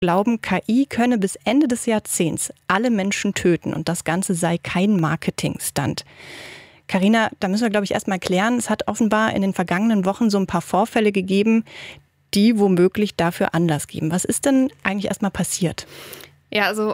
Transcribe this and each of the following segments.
glauben, KI könne bis Ende des Jahrzehnts alle Menschen töten und das Ganze sei kein Marketing-Stunt. Carina, da müssen wir, glaube ich, erstmal klären, es hat offenbar in den vergangenen Wochen so ein paar Vorfälle gegeben, die womöglich dafür Anlass geben. Was ist denn eigentlich erstmal passiert? Ja, also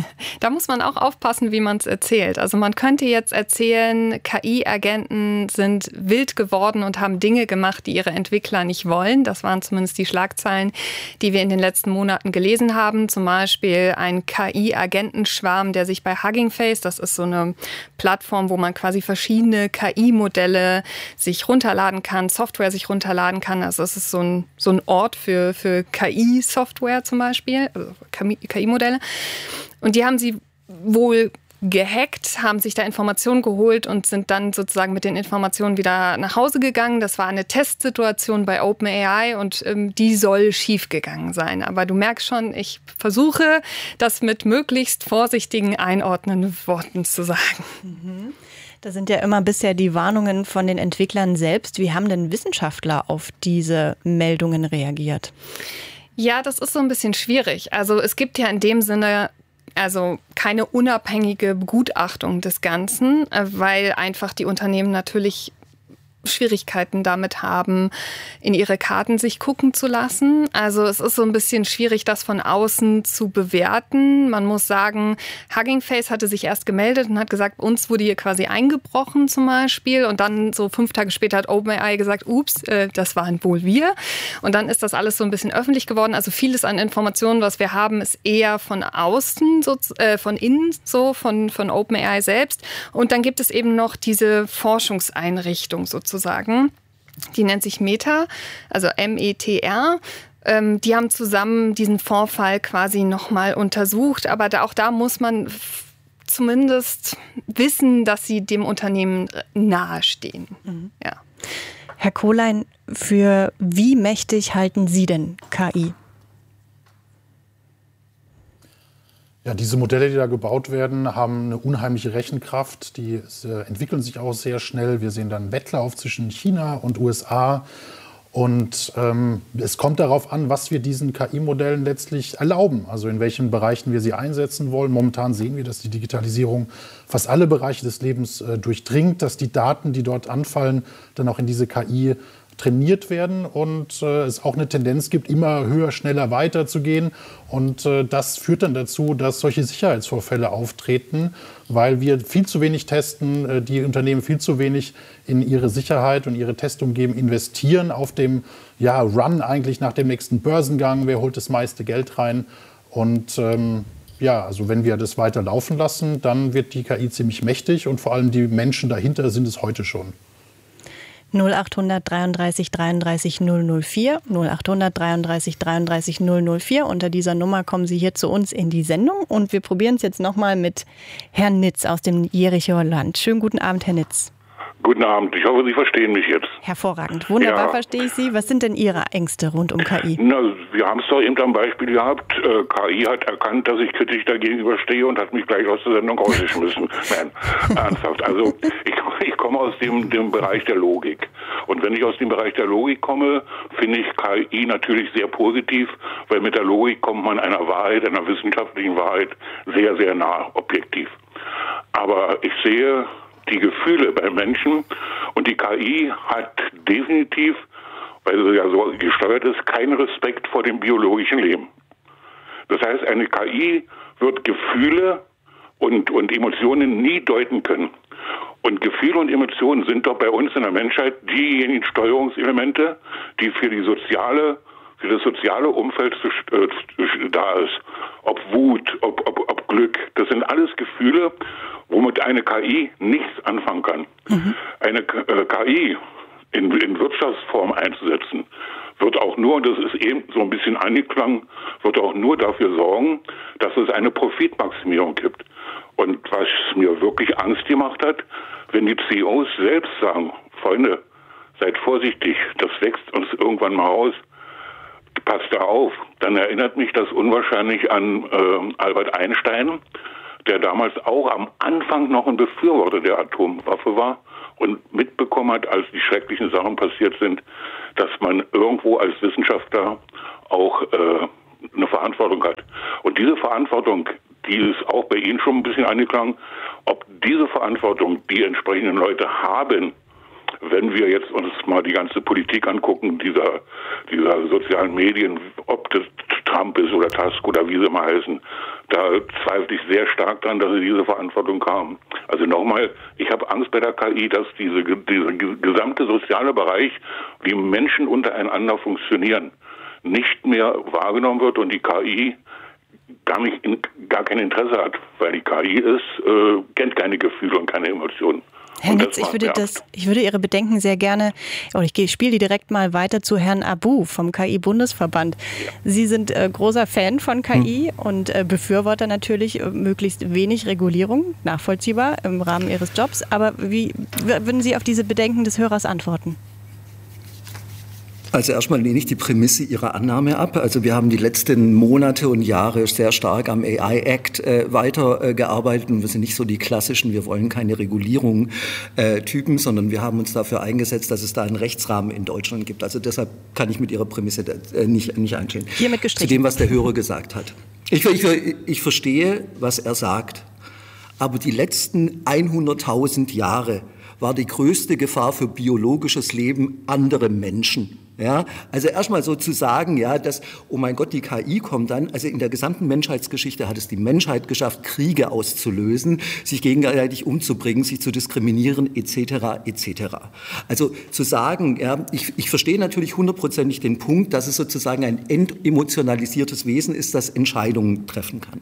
da muss man auch aufpassen, wie man es erzählt. Also man könnte jetzt erzählen, KI-Agenten sind wild geworden und haben Dinge gemacht, die ihre Entwickler nicht wollen. Das waren zumindest die Schlagzeilen, die wir in den letzten Monaten gelesen haben. Zum Beispiel ein KI-Agentenschwarm, der sich bei Hugging Face, das ist so eine Plattform, wo man quasi verschiedene KI-Modelle sich runterladen kann, Software sich runterladen kann. Also es ist so ein Ort für KI-Software zum Beispiel, also KI-Modelle. Und die haben sie wohl gehackt, haben sich da Informationen geholt und sind dann sozusagen mit den Informationen wieder nach Hause gegangen. Das war eine Testsituation bei OpenAI und die soll schiefgegangen sein. Aber du merkst schon, ich versuche, das mit möglichst vorsichtigen, einordnenden Worten zu sagen. Mhm. Da sind ja immer bisher die Warnungen von den Entwicklern selbst. Wie haben denn Wissenschaftler auf diese Meldungen reagiert? Ja, das ist so ein bisschen schwierig. Also es gibt ja in dem Sinne keine unabhängige Begutachtung des Ganzen, weil einfach die Unternehmen natürlich Schwierigkeiten damit haben, in ihre Karten sich gucken zu lassen. Also es ist so ein bisschen schwierig, das von außen zu bewerten. Man muss sagen, Hugging Face hatte sich erst gemeldet und hat gesagt, uns wurde hier quasi eingebrochen zum Beispiel. Und dann so 5 Tage später hat OpenAI gesagt, ups, das waren wohl wir. Und dann ist das alles so ein bisschen öffentlich geworden. Also vieles an Informationen, was wir haben, ist eher von außen, von innen, von OpenAI selbst. Und dann gibt es eben noch diese Forschungseinrichtung sozusagen. Die nennt sich Meta, also METR. Die haben zusammen diesen Vorfall quasi nochmal untersucht. Aber auch da muss man zumindest wissen, dass sie dem Unternehmen nahestehen. Mhm. Ja. Herr Kohlein, für wie mächtig halten Sie denn KI? Ja, diese Modelle, die da gebaut werden, haben eine unheimliche Rechenkraft. Die entwickeln sich auch sehr schnell. Wir sehen dann einen Wettlauf zwischen China und USA. Und es kommt darauf an, was wir diesen KI-Modellen letztlich erlauben. Also in welchen Bereichen wir sie einsetzen wollen. Momentan sehen wir, dass die Digitalisierung fast alle Bereiche des Lebens durchdringt, dass die Daten, die dort anfallen, dann auch in diese KI trainiert werden und es auch eine Tendenz gibt, immer höher, schneller weiterzugehen. Und das führt dann dazu, dass solche Sicherheitsvorfälle auftreten, weil wir viel zu wenig testen, die Unternehmen viel zu wenig in ihre Sicherheit und ihre Testumgebung investieren auf dem Run eigentlich nach dem nächsten Börsengang. Wer holt das meiste Geld rein? Und also wenn wir das weiter laufen lassen, dann wird die KI ziemlich mächtig und vor allem die Menschen dahinter sind es heute schon. 0800 33 33 004, 0800 33 33 004. Unter dieser Nummer kommen Sie hier zu uns in die Sendung und wir probieren es jetzt nochmal mit Herrn Nitz aus dem Jerichoer Land. Schönen guten Abend, Herr Nitz. Guten Abend, ich hoffe, Sie verstehen mich jetzt. Hervorragend, wunderbar verstehe ich Sie. Was sind denn Ihre Ängste rund um KI? Na, wir haben es doch eben am Beispiel gehabt. KI hat erkannt, dass ich kritisch dagegenüber stehe und hat mich gleich aus der Sendung rausgeschmissen. Nein, ernsthaft. Also ich komme aus dem Bereich der Logik. Und wenn ich aus dem Bereich der Logik komme, finde ich KI natürlich sehr positiv, weil mit der Logik kommt man einer Wahrheit, einer wissenschaftlichen Wahrheit sehr, sehr nah, objektiv. Aber ich sehe die Gefühle bei Menschen und die KI hat definitiv, weil sie ja so gesteuert ist, keinen Respekt vor dem biologischen Leben. Das heißt, eine KI wird Gefühle und Emotionen nie deuten können. Und Gefühle und Emotionen sind doch bei uns in der Menschheit diejenigen Steuerungselemente, die für das soziale Umfeld da ist. Ob Wut, ob Glück, das sind alles Gefühle, womit eine KI nichts anfangen kann. Mhm. Eine KI in Wirtschaftsform einzusetzen, wird auch nur, und das ist eben so ein bisschen angeklangen, wird auch nur dafür sorgen, dass es eine Profitmaximierung gibt. Und was mir wirklich Angst gemacht hat, wenn die CEOs selbst sagen, Freunde, seid vorsichtig, das wächst uns irgendwann mal aus, passt da auf, dann erinnert mich das unwahrscheinlich an Albert Einstein, der damals auch am Anfang noch ein Befürworter der Atomwaffe war und mitbekommen hat, als die schrecklichen Sachen passiert sind, dass man irgendwo als Wissenschaftler auch eine Verantwortung hat. Und diese Verantwortung, die ist auch bei Ihnen schon ein bisschen angeklungen, ob diese Verantwortung die entsprechenden Leute haben, wenn wir jetzt uns mal die ganze Politik angucken, dieser sozialen Medien, ob das Trump ist oder Tusk oder wie sie mal heißen, da zweifle ich sehr stark dran, dass sie diese Verantwortung haben. Also nochmal, ich habe Angst bei der KI, dass dieser gesamte soziale Bereich, wie Menschen untereinander funktionieren, nicht mehr wahrgenommen wird und die KI gar kein Interesse hat, weil die KI kennt keine Gefühle und keine Emotionen. Herr Nitz, ich würde Ihre Bedenken sehr gerne, ich spiele die direkt mal weiter zu Herrn Abu vom KI-Bundesverband. Ja. Sie sind großer Fan von KI und Befürworter natürlich möglichst wenig Regulierung, nachvollziehbar im Rahmen Ihres Jobs. Aber wie würden Sie auf diese Bedenken des Hörers antworten? Also erstmal lehne ich die Prämisse Ihrer Annahme ab. Also wir haben die letzten Monate und Jahre sehr stark am AI-Act weitergearbeitet. Und wir sind nicht so die klassischen, wir wollen keine Regulierung Typen, sondern wir haben uns dafür eingesetzt, dass es da einen Rechtsrahmen in Deutschland gibt. Also deshalb kann ich mit Ihrer Prämisse nicht einstehen. Hiermit gestrichen. Zu dem, was der Hörer gesagt hat. Ich verstehe, was er sagt. Aber die letzten 100.000 Jahre war die größte Gefahr für biologisches Leben andere Menschen. Ja, also erstmal so zu sagen, ja, dass, oh mein Gott, die KI kommt dann, also in der gesamten Menschheitsgeschichte hat es die Menschheit geschafft, Kriege auszulösen, sich gegenseitig umzubringen, sich zu diskriminieren, etc., etc. Also zu sagen, ja, ich verstehe natürlich hundertprozentig den Punkt, dass es sozusagen ein entemotionalisiertes Wesen ist, das Entscheidungen treffen kann.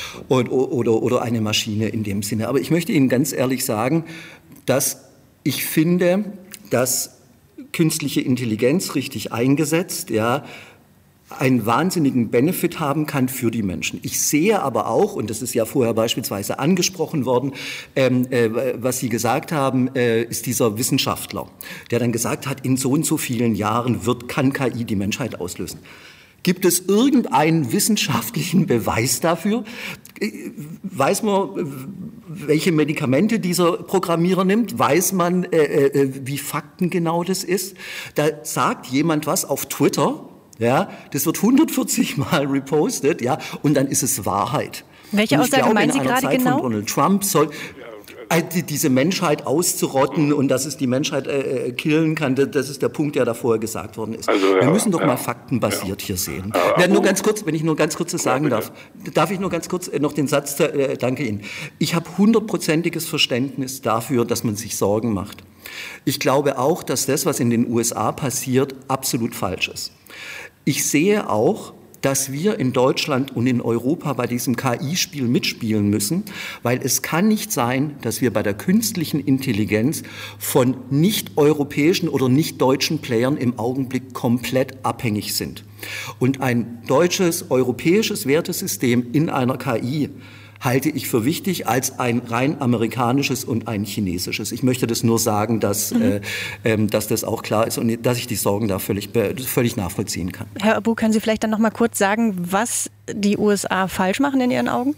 Oder eine Maschine in dem Sinne. Aber ich möchte Ihnen ganz ehrlich sagen, dass ich finde, dass künstliche Intelligenz richtig eingesetzt, ja, einen wahnsinnigen Benefit haben kann für die Menschen. Ich sehe aber auch, und das ist ja vorher beispielsweise angesprochen worden, was Sie gesagt haben, ist dieser Wissenschaftler, der dann gesagt hat, in so und so vielen Jahren kann KI die Menschheit auslösen. Gibt es irgendeinen wissenschaftlichen Beweis dafür? Weiß man, welche Medikamente dieser Programmierer nimmt? Weiß man, wie faktengenau das ist? Da sagt jemand was auf Twitter, ja, das wird 140 Mal repostet, ja, und dann ist es Wahrheit. Welche Aussage meinen Sie gerade genau? Donald Trump soll diese Menschheit auszurotten und dass es die Menschheit killen kann, das ist der Punkt, der da vorher gesagt worden ist. Also, wir müssen doch mal faktenbasiert hier sehen. Nur ganz kurz, wenn ich nur ganz kurz das sagen darf. Darf ich nur ganz kurz noch den Satz, danke Ihnen. Ich habe 100%iges Verständnis dafür, dass man sich Sorgen macht. Ich glaube auch, dass das, was in den USA passiert, absolut falsch ist. Ich sehe auch, dass wir in Deutschland und in Europa bei diesem KI-Spiel mitspielen müssen, weil es kann nicht sein, dass wir bei der künstlichen Intelligenz von nicht-europäischen oder nicht-deutschen Playern im Augenblick komplett abhängig sind. Und ein deutsches, europäisches Wertesystem in einer KI halte ich für wichtig als ein rein amerikanisches und ein chinesisches. Ich möchte das nur sagen, dass das auch klar ist und dass ich die Sorgen da völlig nachvollziehen kann. Herr Abu, können Sie vielleicht dann noch mal kurz sagen, was die USA falsch machen in Ihren Augen?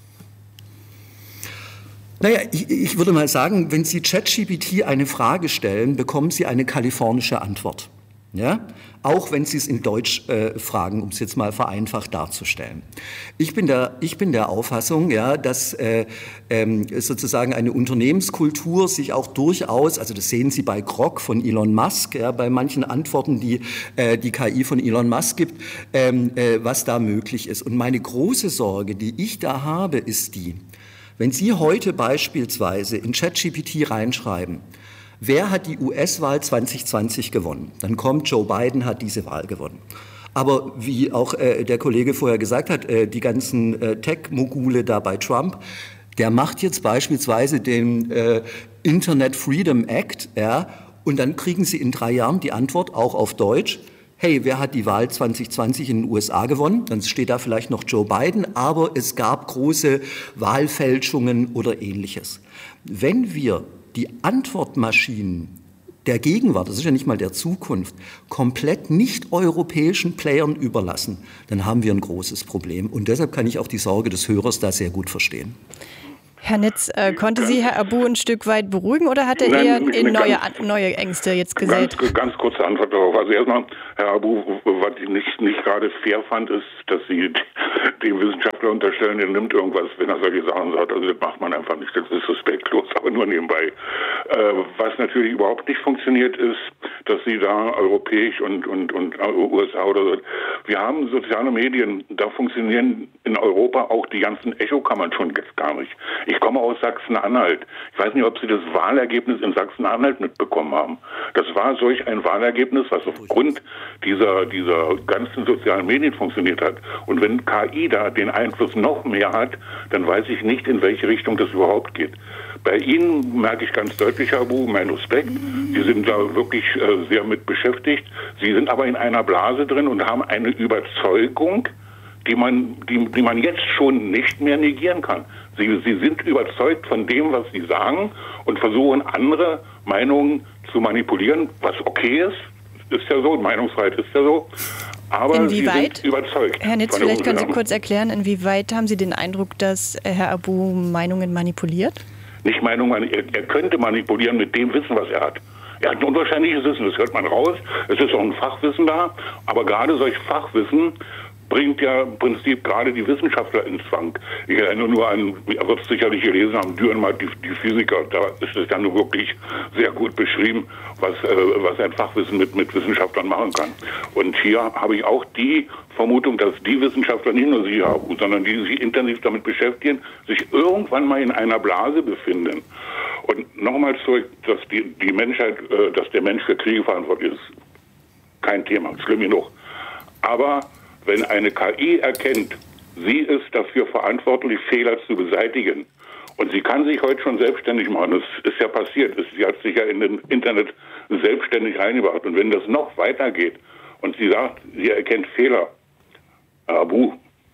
Naja, ich würde mal sagen, wenn Sie ChatGPT eine Frage stellen, bekommen Sie eine kalifornische Antwort. Ja? Auch wenn Sie es in Deutsch fragen, um es jetzt mal vereinfacht darzustellen. Ich bin der Auffassung, ja, dass sozusagen eine Unternehmenskultur sich auch durchaus, also das sehen Sie bei Grok von Elon Musk, ja, bei manchen Antworten, die die KI von Elon Musk gibt, was da möglich ist. Und meine große Sorge, die ich da habe, ist die, wenn Sie heute beispielsweise in ChatGPT reinschreiben, wer hat die US-Wahl 2020 gewonnen? Dann kommt, Joe Biden hat diese Wahl gewonnen. Aber wie auch der Kollege vorher gesagt hat, die ganzen Tech-Mogule da bei Trump, der macht jetzt beispielsweise den Internet Freedom Act, ja, und dann kriegen Sie in 3 Jahren die Antwort, auch auf Deutsch, hey, wer hat die Wahl 2020 in den USA gewonnen? Dann steht da vielleicht noch Joe Biden, aber es gab große Wahlfälschungen oder Ähnliches. Wenn wir die Antwortmaschinen der Gegenwart, das ist ja nicht mal der Zukunft, komplett nicht-europäischen Playern überlassen, dann haben wir ein großes Problem. Und deshalb kann ich auch die Sorge des Hörers da sehr gut verstehen. Herr Nitz, konnte Sie Herr Abu ein Stück weit beruhigen oder hat er eher in neue Ängste jetzt gesät? Ganz kurze Antwort darauf. Also erstmal, Herr Abu, was ich nicht gerade fair fand, ist, dass Sie dem Wissenschaftler unterstellen, er nimmt irgendwas, wenn er solche Sachen sagt. Also das macht man einfach nicht, das ist respektlos, aber nur nebenbei. Was natürlich überhaupt nicht funktioniert, ist, dass Sie da europäisch und USA oder so, wir haben soziale Medien, da funktionieren in Europa auch die ganzen Echokammern schon jetzt gar nicht. Ich komme aus Sachsen-Anhalt. Ich weiß nicht, ob Sie das Wahlergebnis in Sachsen-Anhalt mitbekommen haben. Das war solch ein Wahlergebnis, was aufgrund dieser ganzen sozialen Medien funktioniert hat. Und wenn KI da den Einfluss noch mehr hat, dann weiß ich nicht, in welche Richtung das überhaupt geht. Bei Ihnen merke ich ganz deutlich, Herr Abu, mein Respekt. Sie sind da wirklich sehr mit beschäftigt. Sie sind aber in einer Blase drin und haben eine Überzeugung, die man jetzt schon nicht mehr negieren kann. Sie sind überzeugt von dem, was Sie sagen und versuchen, andere Meinungen zu manipulieren, was okay ist. Ist ja so, Meinungsfreiheit ist ja so. Aber inwieweit, Sie sind überzeugt. Herr Nitz, vielleicht können Sie kurz erklären, inwieweit haben Sie den Eindruck, dass Herr Abu Meinungen manipuliert? Nicht Meinungen, er könnte manipulieren mit dem Wissen, was er hat. Er hat ein unwahrscheinliches Wissen, das hört man raus. Es ist auch ein Fachwissen da, aber gerade solch Fachwissen bringt ja im Prinzip gerade die Wissenschaftler ins Wank. Ich erinnere nur an, ihr wird es sicherlich gelesen haben, Dürrenmatt, die Physiker. Da ist es ja nur wirklich sehr gut beschrieben, was ein Fachwissen mit Wissenschaftlern machen kann. Und hier habe ich auch die Vermutung, dass die Wissenschaftler, nicht nur Sie haben, sondern die sich intensiv damit beschäftigen, sich irgendwann mal in einer Blase befinden. Und nochmal zurück, dass die Menschheit, dass der Mensch für Kriege verantwortlich ist. Kein Thema, schlimm genug. Aber wenn eine KI erkennt, sie ist dafür verantwortlich, Fehler zu beseitigen, und sie kann sich heute schon selbstständig machen, das ist ja passiert, sie hat sich ja in den Internet selbstständig reingebracht, und wenn das noch weitergeht und sie sagt, sie erkennt Fehler, Abu,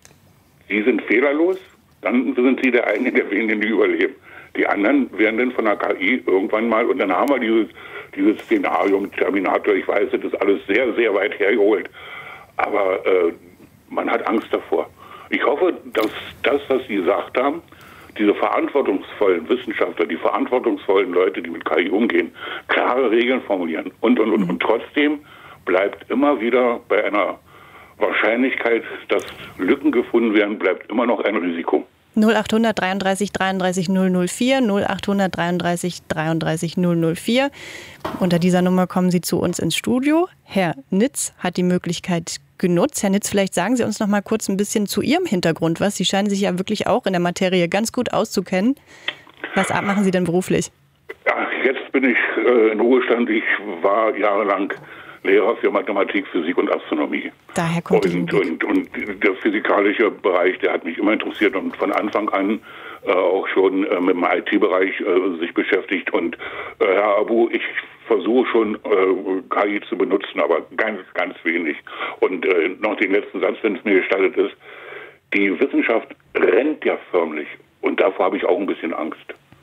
Sie sind fehlerlos, dann sind Sie der eine der wenigen, die überleben. Die anderen werden dann von der KI irgendwann mal, und dann haben wir dieses Szenario mit Terminator, ich weiß, das ist alles sehr, sehr weit hergeholt. Aber man hat Angst davor. Ich hoffe, dass das, was Sie gesagt haben, diese verantwortungsvollen Wissenschaftler, die verantwortungsvollen Leute, die mit KI umgehen, klare Regeln formulieren. Und trotzdem bleibt immer wieder bei einer Wahrscheinlichkeit, dass Lücken gefunden werden, bleibt immer noch ein Risiko. 0800 33 33 004, 0800 33 33 004. Unter dieser Nummer kommen Sie zu uns ins Studio. Herr Nitz hat die Möglichkeit genutzt. Herr Nitz, vielleicht sagen Sie uns noch mal kurz ein bisschen zu Ihrem Hintergrund was. Sie scheinen sich ja wirklich auch in der Materie ganz gut auszukennen. Was machen Sie denn beruflich? Ja, jetzt bin ich in Ruhestand. Ich war jahrelang Lehrer für Mathematik, Physik und Astronomie. Daher kommt und der physikalische Bereich, der hat mich immer interessiert und von Anfang an auch schon mit dem IT-Bereich sich beschäftigt. Und Herr Abu, ich versuche schon KI zu benutzen, aber ganz, ganz wenig. Und noch den letzten Satz, wenn es mir gestattet ist, die Wissenschaft rennt ja förmlich und davor habe ich auch ein bisschen Angst.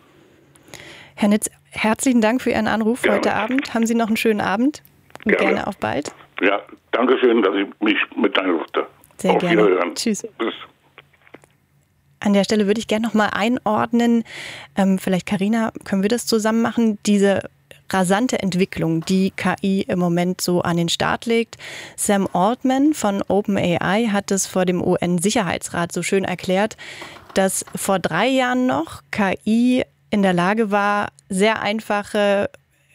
Herr Nitz, herzlichen Dank für Ihren Anruf heute Abend. Haben Sie noch einen schönen Abend? Gerne auf bald. Ja, danke schön, dass ich mich mitteilen durfte. Sehr gerne. Tschüss. Bis. An der Stelle würde ich gerne noch mal einordnen, vielleicht Carina, können wir das zusammen machen, diese rasante Entwicklung, die KI im Moment so an den Start legt. Sam Altman von OpenAI hat es vor dem UN-Sicherheitsrat so schön erklärt, dass vor 3 Jahren noch KI in der Lage war, sehr einfache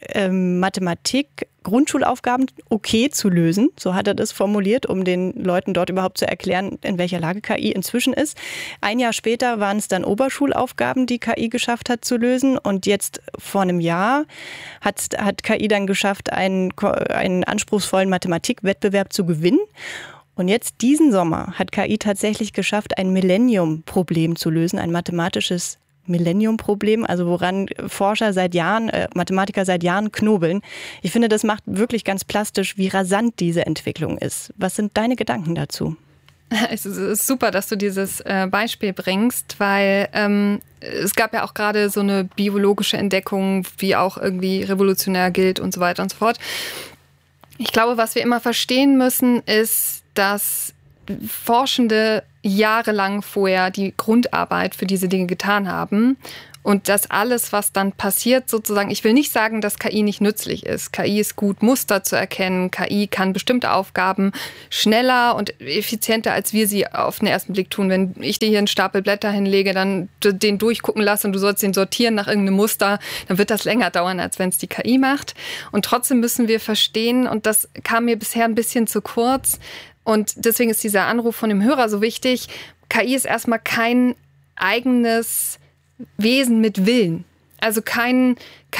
Mathematik-Grundschulaufgaben okay zu lösen. So hat er das formuliert, um den Leuten dort überhaupt zu erklären, in welcher Lage KI inzwischen ist. 1 Jahr später waren es dann Oberschulaufgaben, die KI geschafft hat zu lösen. Und jetzt vor einem Jahr hat KI dann geschafft, einen anspruchsvollen Mathematikwettbewerb zu gewinnen. Und jetzt diesen Sommer hat KI tatsächlich geschafft, ein Millennium-Problem zu lösen, ein mathematisches Millennium-Problem, also woran Forscher Mathematiker seit Jahren knobeln. Ich finde, das macht wirklich ganz plastisch, wie rasant diese Entwicklung ist. Was sind deine Gedanken dazu? Es ist super, dass du dieses Beispiel bringst, weil es gab ja auch gerade so eine biologische Entdeckung, die auch irgendwie revolutionär gilt und so weiter und so fort. Ich glaube, was wir immer verstehen müssen, ist, dass Forschende jahrelang vorher die Grundarbeit für diese Dinge getan haben. Und das alles, was dann passiert, sozusagen, ich will nicht sagen, dass KI nicht nützlich ist. KI ist gut, Muster zu erkennen. KI kann bestimmte Aufgaben schneller und effizienter, als wir sie auf den ersten Blick tun. Wenn ich dir hier einen Stapel Blätter hinlege, dann den durchgucken lasse und du sollst den sortieren nach irgendeinem Muster, dann wird das länger dauern, als wenn es die KI macht. Und trotzdem müssen wir verstehen, und das kam mir bisher ein bisschen zu kurz, und deswegen ist dieser Anruf von dem Hörer so wichtig, KI ist erstmal kein eigenes Wesen mit Willen. Also kein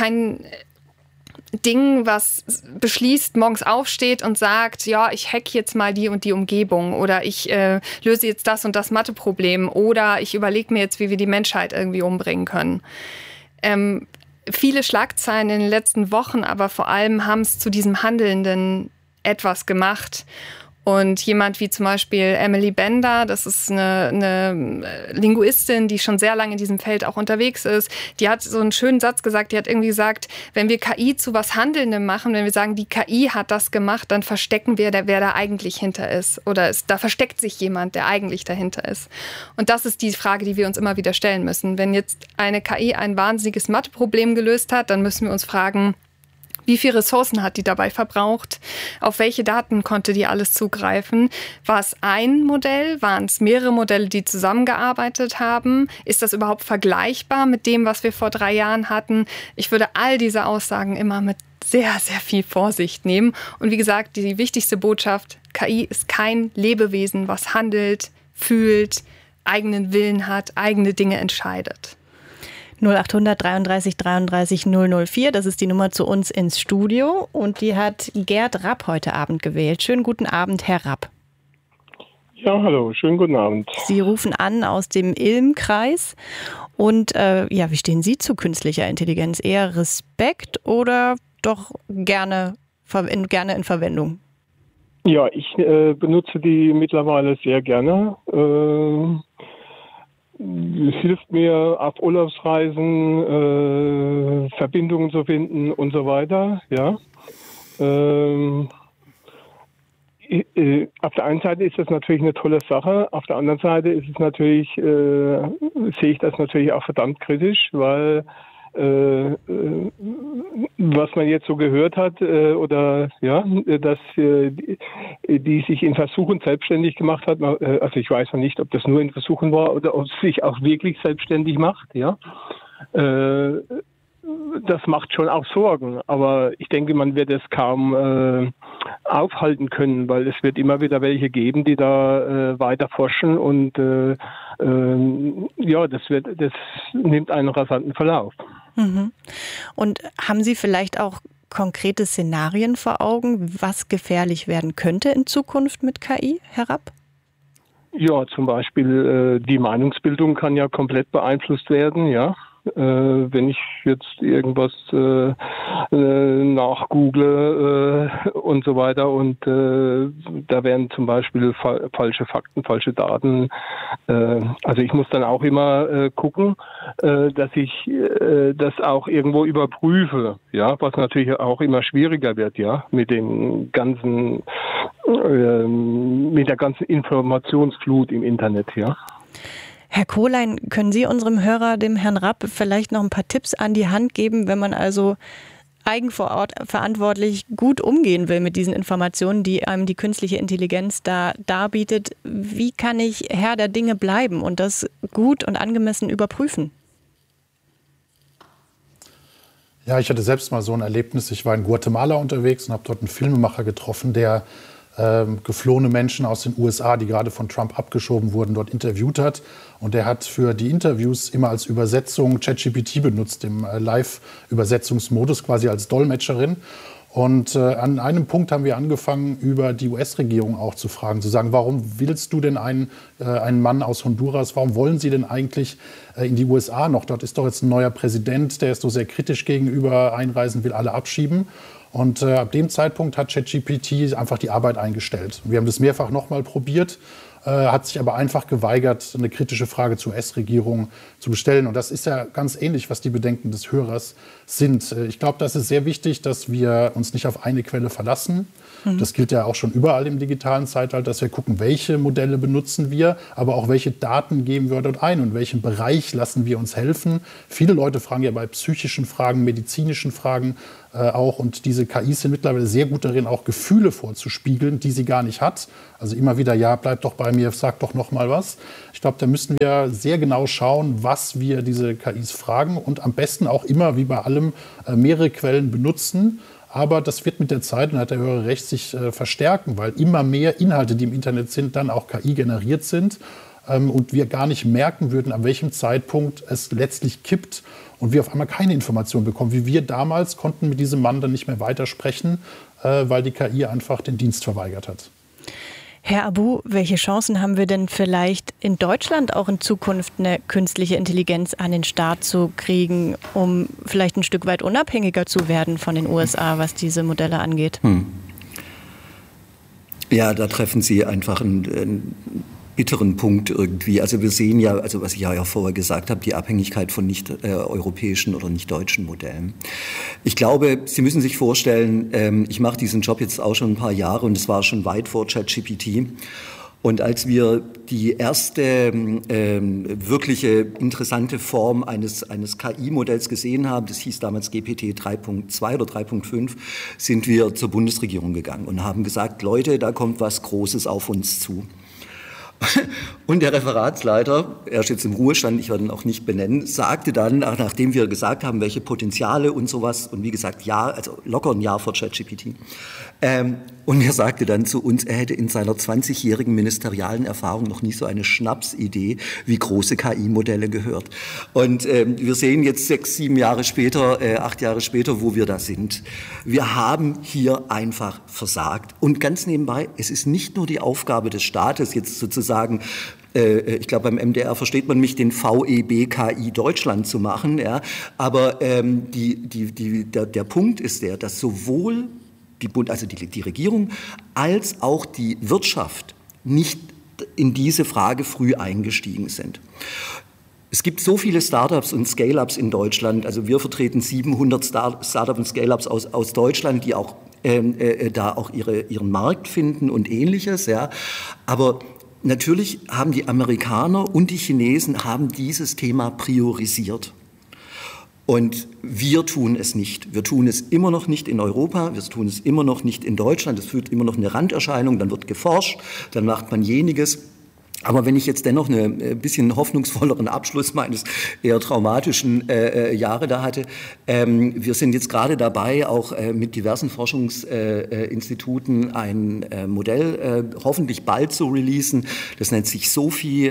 Ding, was beschließt, morgens aufsteht und sagt, ja, ich hack jetzt mal die und die Umgebung oder ich löse jetzt das und das Matheproblem oder ich überlege mir jetzt, wie wir die Menschheit irgendwie umbringen können. Viele Schlagzeilen in den letzten Wochen, aber vor allem haben es zu diesem Handelnden etwas gemacht. Und jemand wie zum Beispiel Emily Bender, das ist eine Linguistin, die schon sehr lange in diesem Feld auch unterwegs ist, die hat so einen schönen Satz gesagt, die hat irgendwie gesagt, wenn wir KI zu was Handelndem machen, wenn wir sagen, die KI hat das gemacht, dann verstecken wir, wer da eigentlich hinter ist. Oder da versteckt sich jemand, der eigentlich dahinter ist. Und das ist die Frage, die wir uns immer wieder stellen müssen. Wenn jetzt eine KI ein wahnsinniges Matheproblem gelöst hat, dann müssen wir uns fragen, wie viele Ressourcen hat die dabei verbraucht? Auf welche Daten konnte die alles zugreifen? War es ein Modell? Waren es mehrere Modelle, die zusammengearbeitet haben? Ist das überhaupt vergleichbar mit dem, was wir vor 3 Jahren hatten? Ich würde all diese Aussagen immer mit sehr, sehr viel Vorsicht nehmen. Und wie gesagt, die wichtigste Botschaft, KI ist kein Lebewesen, was handelt, fühlt, eigenen Willen hat, eigene Dinge entscheidet. 0800 33 33 004, das ist die Nummer zu uns ins Studio und die hat Gerd Rapp heute Abend gewählt. Schönen guten Abend, Herr Rapp. Ja, hallo, schönen guten Abend. Sie rufen an aus dem Ilm-Kreis und wie stehen Sie zu künstlicher Intelligenz? Eher Respekt oder doch gerne in Verwendung? Ja, ich benutze die mittlerweile sehr gerne. Es hilft mir auf Urlaubsreisen, Verbindungen zu finden und so weiter. Ja. Auf der einen Seite ist das natürlich eine tolle Sache, auf der anderen Seite ist es natürlich, sehe ich das natürlich auch verdammt kritisch, weil was man jetzt so gehört hat, dass die sich in Versuchen selbstständig gemacht hat, also ich weiß noch nicht, ob das nur in Versuchen war oder ob es sich auch wirklich selbstständig macht, ja. Das macht schon auch Sorgen, aber ich denke, man wird es kaum aufhalten können, weil es wird immer wieder welche geben, die da weiter forschen und das nimmt einen rasanten Verlauf. Mhm. Und haben Sie vielleicht auch konkrete Szenarien vor Augen, was gefährlich werden könnte in Zukunft mit KI, Herr Rapp? Ja, zum Beispiel die Meinungsbildung kann ja komplett beeinflusst werden, ja. Wenn ich jetzt irgendwas nachgoogle und so weiter und da werden zum Beispiel falsche Fakten, falsche Daten. Also ich muss dann auch immer gucken, dass ich das auch irgendwo überprüfe, ja, was natürlich auch immer schwieriger wird, ja, mit der ganzen Informationsflut im Internet, ja. Herr Kohlein, können Sie unserem Hörer, dem Herrn Rapp, vielleicht noch ein paar Tipps an die Hand geben, wenn man also eigenverantwortlich gut umgehen will mit diesen Informationen, die einem die künstliche Intelligenz da darbietet? Wie kann ich Herr der Dinge bleiben und das gut und angemessen überprüfen? Ja, ich hatte selbst mal so ein Erlebnis. Ich war in Guatemala unterwegs und habe dort einen Filmemacher getroffen, der geflohene Menschen aus den USA, die gerade von Trump abgeschoben wurden, dort interviewt hat. Und der hat für die Interviews immer als Übersetzung ChatGPT benutzt, im Live-Übersetzungsmodus, quasi als Dolmetscherin. Und an einem Punkt haben wir angefangen, über die US-Regierung auch zu fragen, zu sagen, warum willst du denn einen Mann aus Honduras, warum wollen Sie denn eigentlich in die USA noch? Dort ist doch jetzt ein neuer Präsident, der ist so sehr kritisch gegenüber Einreisen, will alle abschieben. Und ab dem Zeitpunkt hat ChatGPT einfach die Arbeit eingestellt. Wir haben das mehrfach nochmal probiert. hat sich aber einfach geweigert, eine kritische Frage zur US-Regierung zu bestellen. Und das ist ja ganz ähnlich, was die Bedenken des Hörers sind. Ich glaube, das ist sehr wichtig, dass wir uns nicht auf eine Quelle verlassen. Das gilt ja auch schon überall im digitalen Zeitalter, dass wir gucken, welche Modelle benutzen wir, aber auch welche Daten geben wir dort ein und in welchem Bereich lassen wir uns helfen. Viele Leute fragen ja bei psychischen Fragen, medizinischen Fragen auch, und diese KIs sind mittlerweile sehr gut darin, auch Gefühle vorzuspiegeln, die sie gar nicht hat. Also immer wieder, ja, bleib doch bei mir, sag doch noch mal was. Ich glaube, da müssen wir sehr genau schauen, was wir diese KIs fragen und am besten auch immer, wie bei allem, mehrere Quellen benutzen. Aber das wird mit der Zeit, und da hat der Hörer recht, sich verstärken, weil immer mehr Inhalte, die im Internet sind, dann auch KI generiert sind und wir gar nicht merken würden, an welchem Zeitpunkt es letztlich kippt und wir auf einmal keine Information bekommen. Wie wir damals konnten mit diesem Mann dann nicht mehr weitersprechen, weil die KI einfach den Dienst verweigert hat. Herr Abu, welche Chancen haben wir denn vielleicht in Deutschland auch in Zukunft eine künstliche Intelligenz an den Start zu kriegen, um vielleicht ein Stück weit unabhängiger zu werden von den USA, was diese Modelle angeht? Ja, da treffen Sie einfach einen bitteren Punkt irgendwie. Also wir sehen ja, also was ich ja vorher gesagt habe, die Abhängigkeit von nicht europäischen oder nicht deutschen Modellen. Ich glaube, Sie müssen sich vorstellen, ich mache diesen Job jetzt auch schon ein paar Jahre und es war schon weit vor ChatGPT. Und als wir die erste wirkliche interessante Form eines KI-Modells gesehen haben, das hieß damals GPT 3.2 oder 3.5, sind wir zur Bundesregierung gegangen und haben gesagt, Leute, da kommt was Großes auf uns zu. Und der Referatsleiter, er ist jetzt im Ruhestand, ich werde ihn auch nicht benennen, sagte dann, nachdem wir gesagt haben, welche Potenziale und sowas, und wie gesagt, ja, also locker ein Jahr vor ChatGPT, und er sagte dann zu uns, er hätte in seiner 20-jährigen ministerialen Erfahrung noch nie so eine Schnapsidee wie große KI-Modelle gehört. Und wir sehen jetzt 6, 7 Jahre später, 8 Jahre später, wo wir da sind. Wir haben hier einfach versagt. Und ganz nebenbei, es ist nicht nur die Aufgabe des Staates, jetzt sozusagen, ich glaube, beim MDR versteht man mich, den VEB KI Deutschland zu machen, ja. Aber der Punkt ist der, dass sowohl die Regierung als auch die Wirtschaft nicht in diese Frage früh eingestiegen sind. Es gibt so viele Startups und Scale-Ups in Deutschland, also wir vertreten 700 Startups und Scale-Ups aus Deutschland, die auch da auch ihren Markt finden und Ähnliches, ja. Aber natürlich haben die Amerikaner und die Chinesen haben dieses Thema priorisiert. Und wir tun es nicht. Wir tun es immer noch nicht in Europa, wir tun es immer noch nicht in Deutschland. Es führt immer noch eine Randerscheinung, dann wird geforscht, dann macht man jeniges. Aber wenn ich jetzt dennoch einen bisschen hoffnungsvolleren Abschluss meines eher traumatischen Jahre da hatte, wir sind jetzt gerade dabei, auch mit diversen Forschungsinstituten ein Modell hoffentlich bald zu releasen. Das nennt sich SOFI,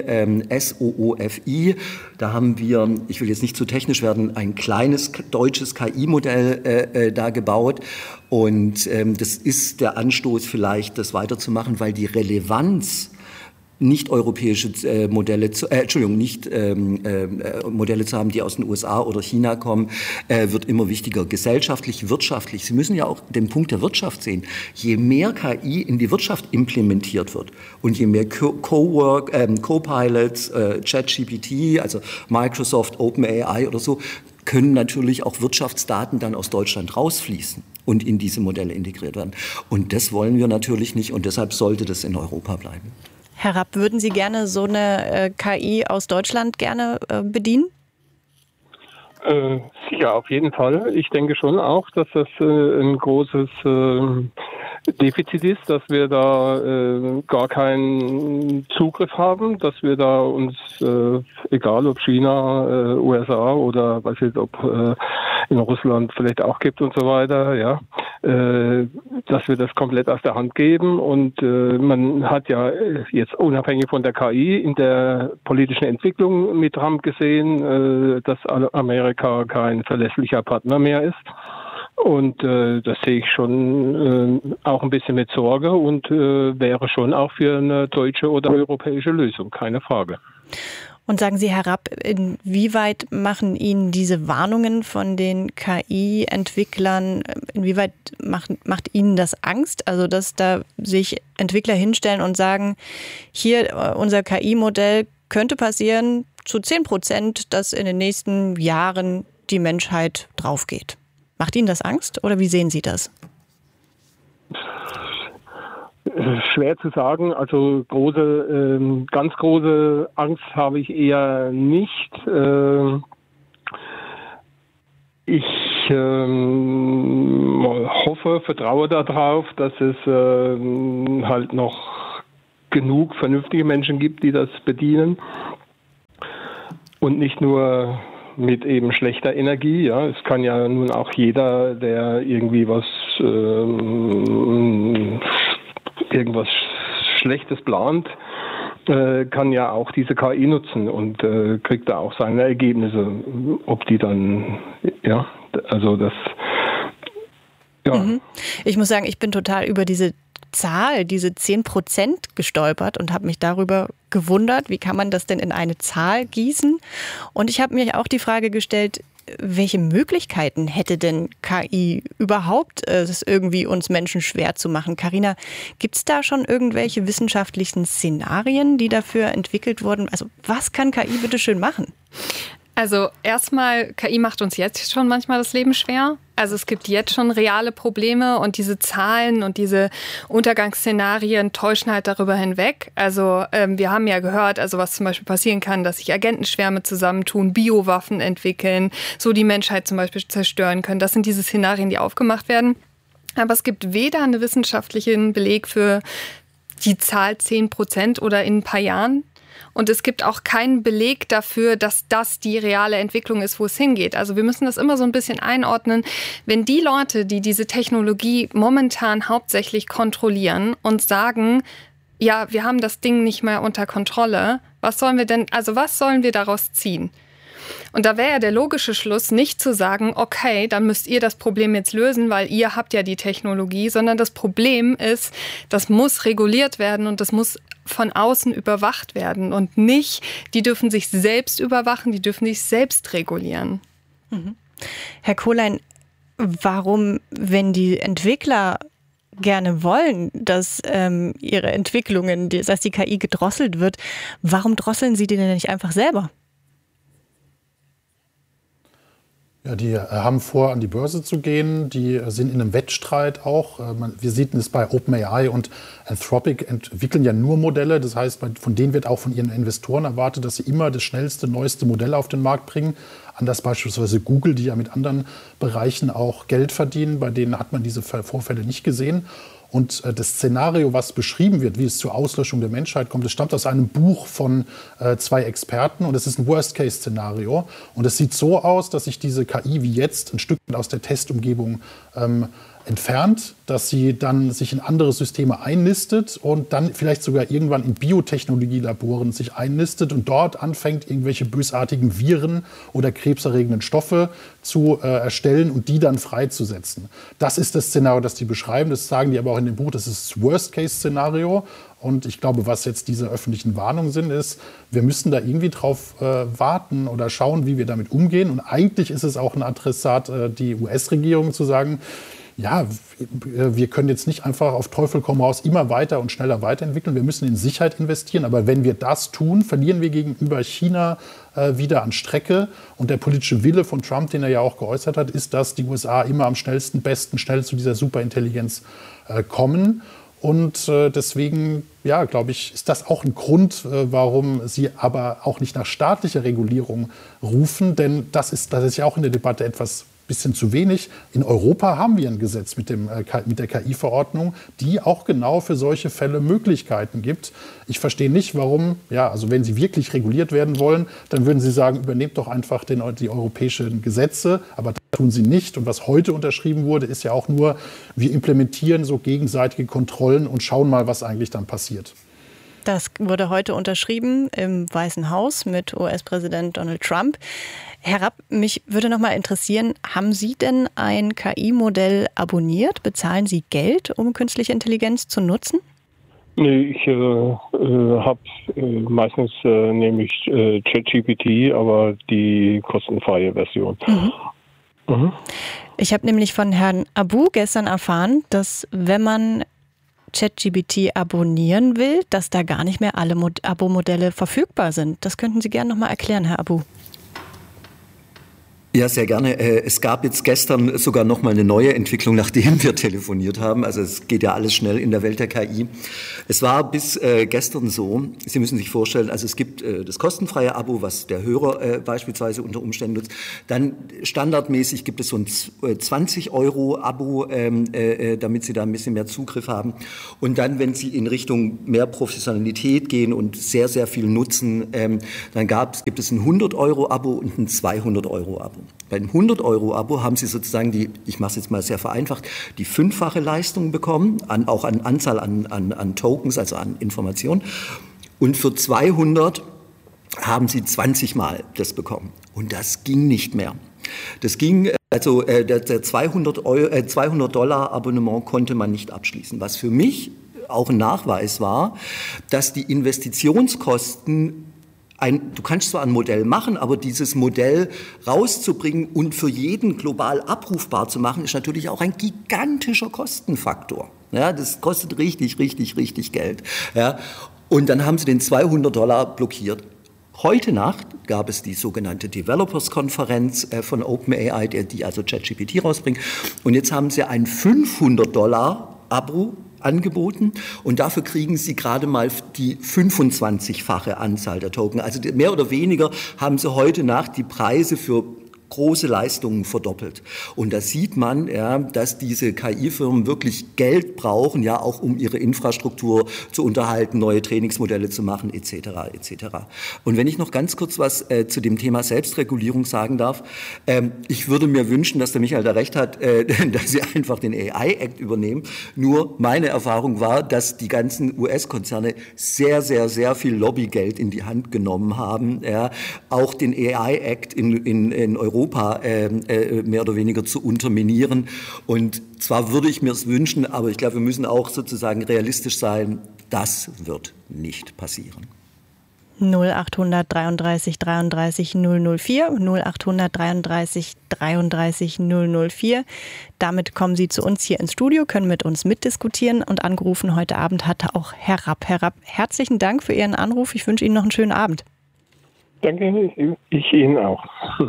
SOOFI. Da haben wir, ich will jetzt nicht zu technisch werden, ein kleines deutsches KI-Modell da gebaut. Und das ist der Anstoß vielleicht, das weiterzumachen, weil die Relevanz nicht europäische Modelle Modelle zu haben, die aus den USA oder China kommen, wird immer wichtiger. Gesellschaftlich, wirtschaftlich. Sie müssen ja auch den Punkt der Wirtschaft sehen. Je mehr KI in die Wirtschaft implementiert wird und je mehr Co-Pilots, ChatGPT, also Microsoft, OpenAI oder so, können natürlich auch Wirtschaftsdaten dann aus Deutschland rausfließen und in diese Modelle integriert werden. Und das wollen wir natürlich nicht und deshalb sollte das in Europa bleiben. Herr Rapp, würden Sie gerne so eine KI aus Deutschland gerne bedienen? Sicher, auf jeden Fall. Ich denke schon auch, dass das ein großes Defizit ist, dass wir da gar keinen Zugriff haben, dass wir da uns, egal ob China, USA oder weiß ich, ob in Russland vielleicht auch gibt und so weiter, ja, dass wir das komplett aus der Hand geben. Und man hat ja jetzt unabhängig von der KI in der politischen Entwicklung mit Trump gesehen, dass Amerika kein verlässlicher Partner mehr ist. Und das sehe ich schon auch ein bisschen mit Sorge und wäre schon auch für eine deutsche oder europäische Lösung, keine Frage. Und sagen Sie, Herr Rapp, inwieweit machen Ihnen diese Warnungen von den KI-Entwicklern, inwieweit macht Ihnen das Angst? Also, dass da sich Entwickler hinstellen und sagen, hier, unser KI-Modell könnte passieren zu 10%, dass in den nächsten Jahren die Menschheit draufgeht. Macht Ihnen das Angst oder wie sehen Sie das? Schwer zu sagen. Also ganz große Angst habe ich eher nicht. Ich vertraue darauf, dass es halt noch genug vernünftige Menschen gibt, die das bedienen. Und nicht nur mit eben schlechter Energie. Ja, es kann ja nun auch jeder, der irgendwie irgendwas Schlechtes plant, kann ja auch diese KI nutzen und kriegt da auch seine Ergebnisse. Ob die dann, ja, also das, ja. Mhm. Ich muss sagen, ich bin total über diese Zahl, diese 10% gestolpert und habe mich darüber gewundert, wie kann man das denn in eine Zahl gießen? Und ich habe mir auch die Frage gestellt, welche Möglichkeiten hätte denn KI überhaupt, es irgendwie uns Menschen schwer zu machen? Carina, gibt es da schon irgendwelche wissenschaftlichen Szenarien, die dafür entwickelt wurden? Also was kann KI bitte schön machen? Also erstmal, KI macht uns jetzt schon manchmal das Leben schwer. Also es gibt jetzt schon reale Probleme und diese Zahlen und diese Untergangsszenarien täuschen halt darüber hinweg. Also wir haben ja gehört, also was zum Beispiel passieren kann, dass sich Agentenschwärme zusammentun, Biowaffen entwickeln, so die Menschheit zum Beispiel zerstören können. Das sind diese Szenarien, die aufgemacht werden. Aber es gibt weder einen wissenschaftlichen Beleg für die Zahl 10% oder in ein paar Jahren. Und es gibt auch keinen Beleg dafür, dass das die reale Entwicklung ist, wo es hingeht. Also wir müssen das immer so ein bisschen einordnen. Wenn die Leute, die diese Technologie momentan hauptsächlich kontrollieren und sagen, ja, wir haben das Ding nicht mehr unter Kontrolle, was sollen wir daraus ziehen? Und da wäre ja der logische Schluss, nicht zu sagen, okay, dann müsst ihr das Problem jetzt lösen, weil ihr habt ja die Technologie, sondern das Problem ist, das muss reguliert werden und das muss von außen überwacht werden und nicht, die dürfen sich selbst überwachen, die dürfen sich selbst regulieren. Mhm. Herr Kohlein, warum, wenn die Entwickler gerne wollen, dass ihre Entwicklungen, dass die KI gedrosselt wird, warum drosseln sie die denn nicht einfach selber? Ja, die haben vor, an die Börse zu gehen. Die sind in einem Wettstreit auch. Wir sehen es bei OpenAI und Anthropic, entwickeln ja nur Modelle. Das heißt, von denen wird auch von ihren Investoren erwartet, dass sie immer das schnellste, neueste Modell auf den Markt bringen. Anders beispielsweise Google, die ja mit anderen Bereichen auch Geld verdienen. Bei denen hat man diese Vorfälle nicht gesehen. Und das Szenario, was beschrieben wird, wie es zur Auslöschung der Menschheit kommt, das stammt aus einem Buch von 2 Experten. Und es ist ein Worst-Case-Szenario. Und es sieht so aus, dass sich diese KI wie jetzt ein Stück aus der Testumgebung entfernt, dass sie dann sich in andere Systeme einnistet und dann vielleicht sogar irgendwann in Biotechnologielaboren sich einnistet und dort anfängt, irgendwelche bösartigen Viren oder krebserregenden Stoffe zu erstellen und die dann freizusetzen. Das ist das Szenario, das die beschreiben. Das sagen die aber auch in dem Buch. Das ist das Worst-Case-Szenario. Und ich glaube, was jetzt diese öffentlichen Warnungen sind, ist, wir müssen da irgendwie drauf warten oder schauen, wie wir damit umgehen. Und eigentlich ist es auch ein Adressat, die US-Regierung zu sagen, ja, wir können jetzt nicht einfach auf Teufel komm raus immer weiter und schneller weiterentwickeln. Wir müssen in Sicherheit investieren. Aber wenn wir das tun, verlieren wir gegenüber China wieder an Strecke. Und der politische Wille von Trump, den er ja auch geäußert hat, ist, dass die USA immer am schnell zu dieser Superintelligenz kommen. Und deswegen, ja, glaube ich, ist das auch ein Grund, warum sie aber auch nicht nach staatlicher Regulierung rufen. Denn das ist ja auch in der Debatte etwas bisschen zu wenig. In Europa haben wir ein Gesetz mit der KI-Verordnung, die auch genau für solche Fälle Möglichkeiten gibt. Ich verstehe nicht, warum, ja, also wenn sie wirklich reguliert werden wollen, dann würden sie sagen, übernehmt doch einfach die europäischen Gesetze, aber das tun sie nicht. Und was heute unterschrieben wurde, ist ja auch nur, wir implementieren so gegenseitige Kontrollen und schauen mal, was eigentlich dann passiert. Das wurde heute unterschrieben im Weißen Haus mit US-Präsident Donald Trump. Herr Rapp, mich würde noch mal interessieren, haben Sie denn ein KI-Modell abonniert? Bezahlen Sie Geld, um künstliche Intelligenz zu nutzen? Nee, ich habe meistens nehme ich ChatGPT, aber die kostenfreie Version. Ich habe nämlich von Herrn Abu gestern erfahren, dass wenn man ChatGPT abonnieren will, dass da gar nicht mehr alle Abo-Modelle verfügbar sind. Das könnten Sie gerne nochmal erklären, Herr Abu. Ja, sehr gerne. Es gab jetzt gestern sogar noch mal eine neue Entwicklung, nachdem wir telefoniert haben. Also es geht ja alles schnell in der Welt der KI. Es war bis gestern so, Sie müssen sich vorstellen, also es gibt das kostenfreie Abo, was der Hörer beispielsweise unter Umständen nutzt. Dann standardmäßig gibt es so ein 20-Euro-Abo, damit Sie da ein bisschen mehr Zugriff haben. Und dann, wenn Sie in Richtung mehr Professionalität gehen und sehr, sehr viel nutzen, dann gibt es ein 100-Euro-Abo und ein 200-Euro-Abo. Bei einem 100-Euro-Abo haben Sie sozusagen ich mache es jetzt mal sehr vereinfacht, die 5-fache Leistung bekommen, auch an Anzahl an Tokens, also an Informationen. Und für 200 haben Sie 20 Mal das bekommen. Und das ging nicht mehr. Das ging, also der $200 Abonnement konnte man nicht abschließen. Was für mich auch ein Nachweis war, dass die Investitionskosten du kannst zwar ein Modell machen, aber dieses Modell rauszubringen und für jeden global abrufbar zu machen, ist natürlich auch ein gigantischer Kostenfaktor. Ja, das kostet richtig, richtig, richtig Geld. Ja, und dann haben sie den $200 blockiert. Heute Nacht gab es die sogenannte Developers-Konferenz von OpenAI, die also ChatGPT rausbringt. Und jetzt haben sie ein $500 Abo angeboten und dafür kriegen Sie gerade mal die 25-fache Anzahl der Token. Also mehr oder weniger haben Sie heute Nacht die Preise für große Leistungen verdoppelt. Und da sieht man, ja, dass diese KI-Firmen wirklich Geld brauchen, ja, auch um ihre Infrastruktur zu unterhalten, neue Trainingsmodelle zu machen, etc., etc. Und wenn ich noch ganz kurz was zu dem Thema Selbstregulierung sagen darf, ich würde mir wünschen, dass der Michael da recht hat, dass sie einfach den AI-Act übernehmen. Nur meine Erfahrung war, dass die ganzen US-Konzerne sehr, sehr, sehr viel Lobbygeld in die Hand genommen haben, ja, auch den AI-Act in Europa mehr oder weniger zu unterminieren. Und zwar würde ich mir es wünschen, aber ich glaube, wir müssen auch sozusagen realistisch sein, das wird nicht passieren. 0800 33 33 004, 0800 33 33 004. Damit kommen Sie zu uns hier ins Studio, können mit uns mitdiskutieren und angerufen heute Abend hatte auch Herr Rapp. Herr Rapp, herzlichen Dank für Ihren Anruf. Ich wünsche Ihnen noch einen schönen Abend. Danke, ich Ihnen auch.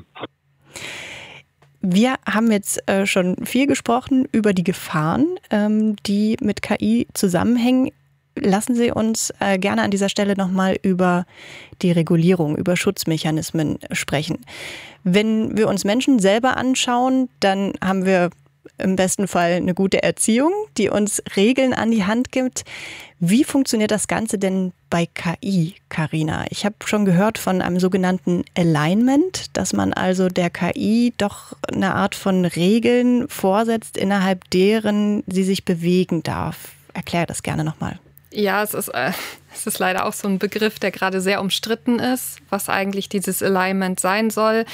Wir haben jetzt schon viel gesprochen über die Gefahren, die mit KI zusammenhängen. Lassen Sie uns gerne an dieser Stelle nochmal über die Regulierung, über Schutzmechanismen sprechen. Wenn wir uns Menschen selber anschauen, dann haben wir im besten Fall eine gute Erziehung, die uns Regeln an die Hand gibt. Wie funktioniert das Ganze denn bei KI, Carina? Ich habe schon gehört von einem sogenannten Alignment, dass man also der KI doch eine Art von Regeln vorsetzt, innerhalb deren sie sich bewegen darf. Erklär das gerne nochmal. Ja, es ist leider auch so ein Begriff, der gerade sehr umstritten ist, was eigentlich dieses Alignment sein soll.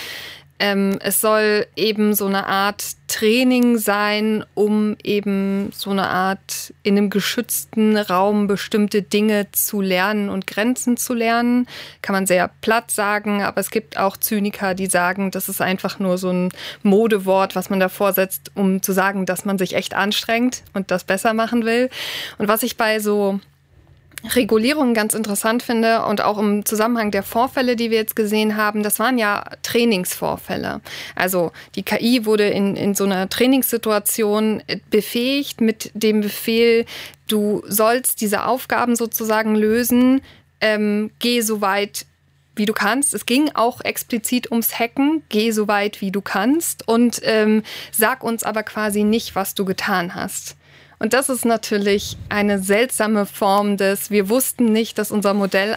Es soll eben so eine Art Training sein, um eben so eine Art in einem geschützten Raum bestimmte Dinge zu lernen und Grenzen zu lernen. Kann man sehr platt sagen, aber es gibt auch Zyniker, die sagen, das ist einfach nur so ein Modewort, was man davor setzt, um zu sagen, dass man sich echt anstrengt und das besser machen will. Und was ich bei so Regulierung ganz interessant finde und auch im Zusammenhang der Vorfälle, die wir jetzt gesehen haben, das waren ja Trainingsvorfälle. Also die KI wurde in so einer Trainingssituation befähigt mit dem Befehl, du sollst diese Aufgaben sozusagen lösen, geh so weit wie du kannst. Es ging auch explizit ums Hacken, geh so weit wie du kannst und sag uns aber quasi nicht, was du getan hast. Und das ist natürlich eine seltsame Form des, wir wussten nicht, dass unser Modell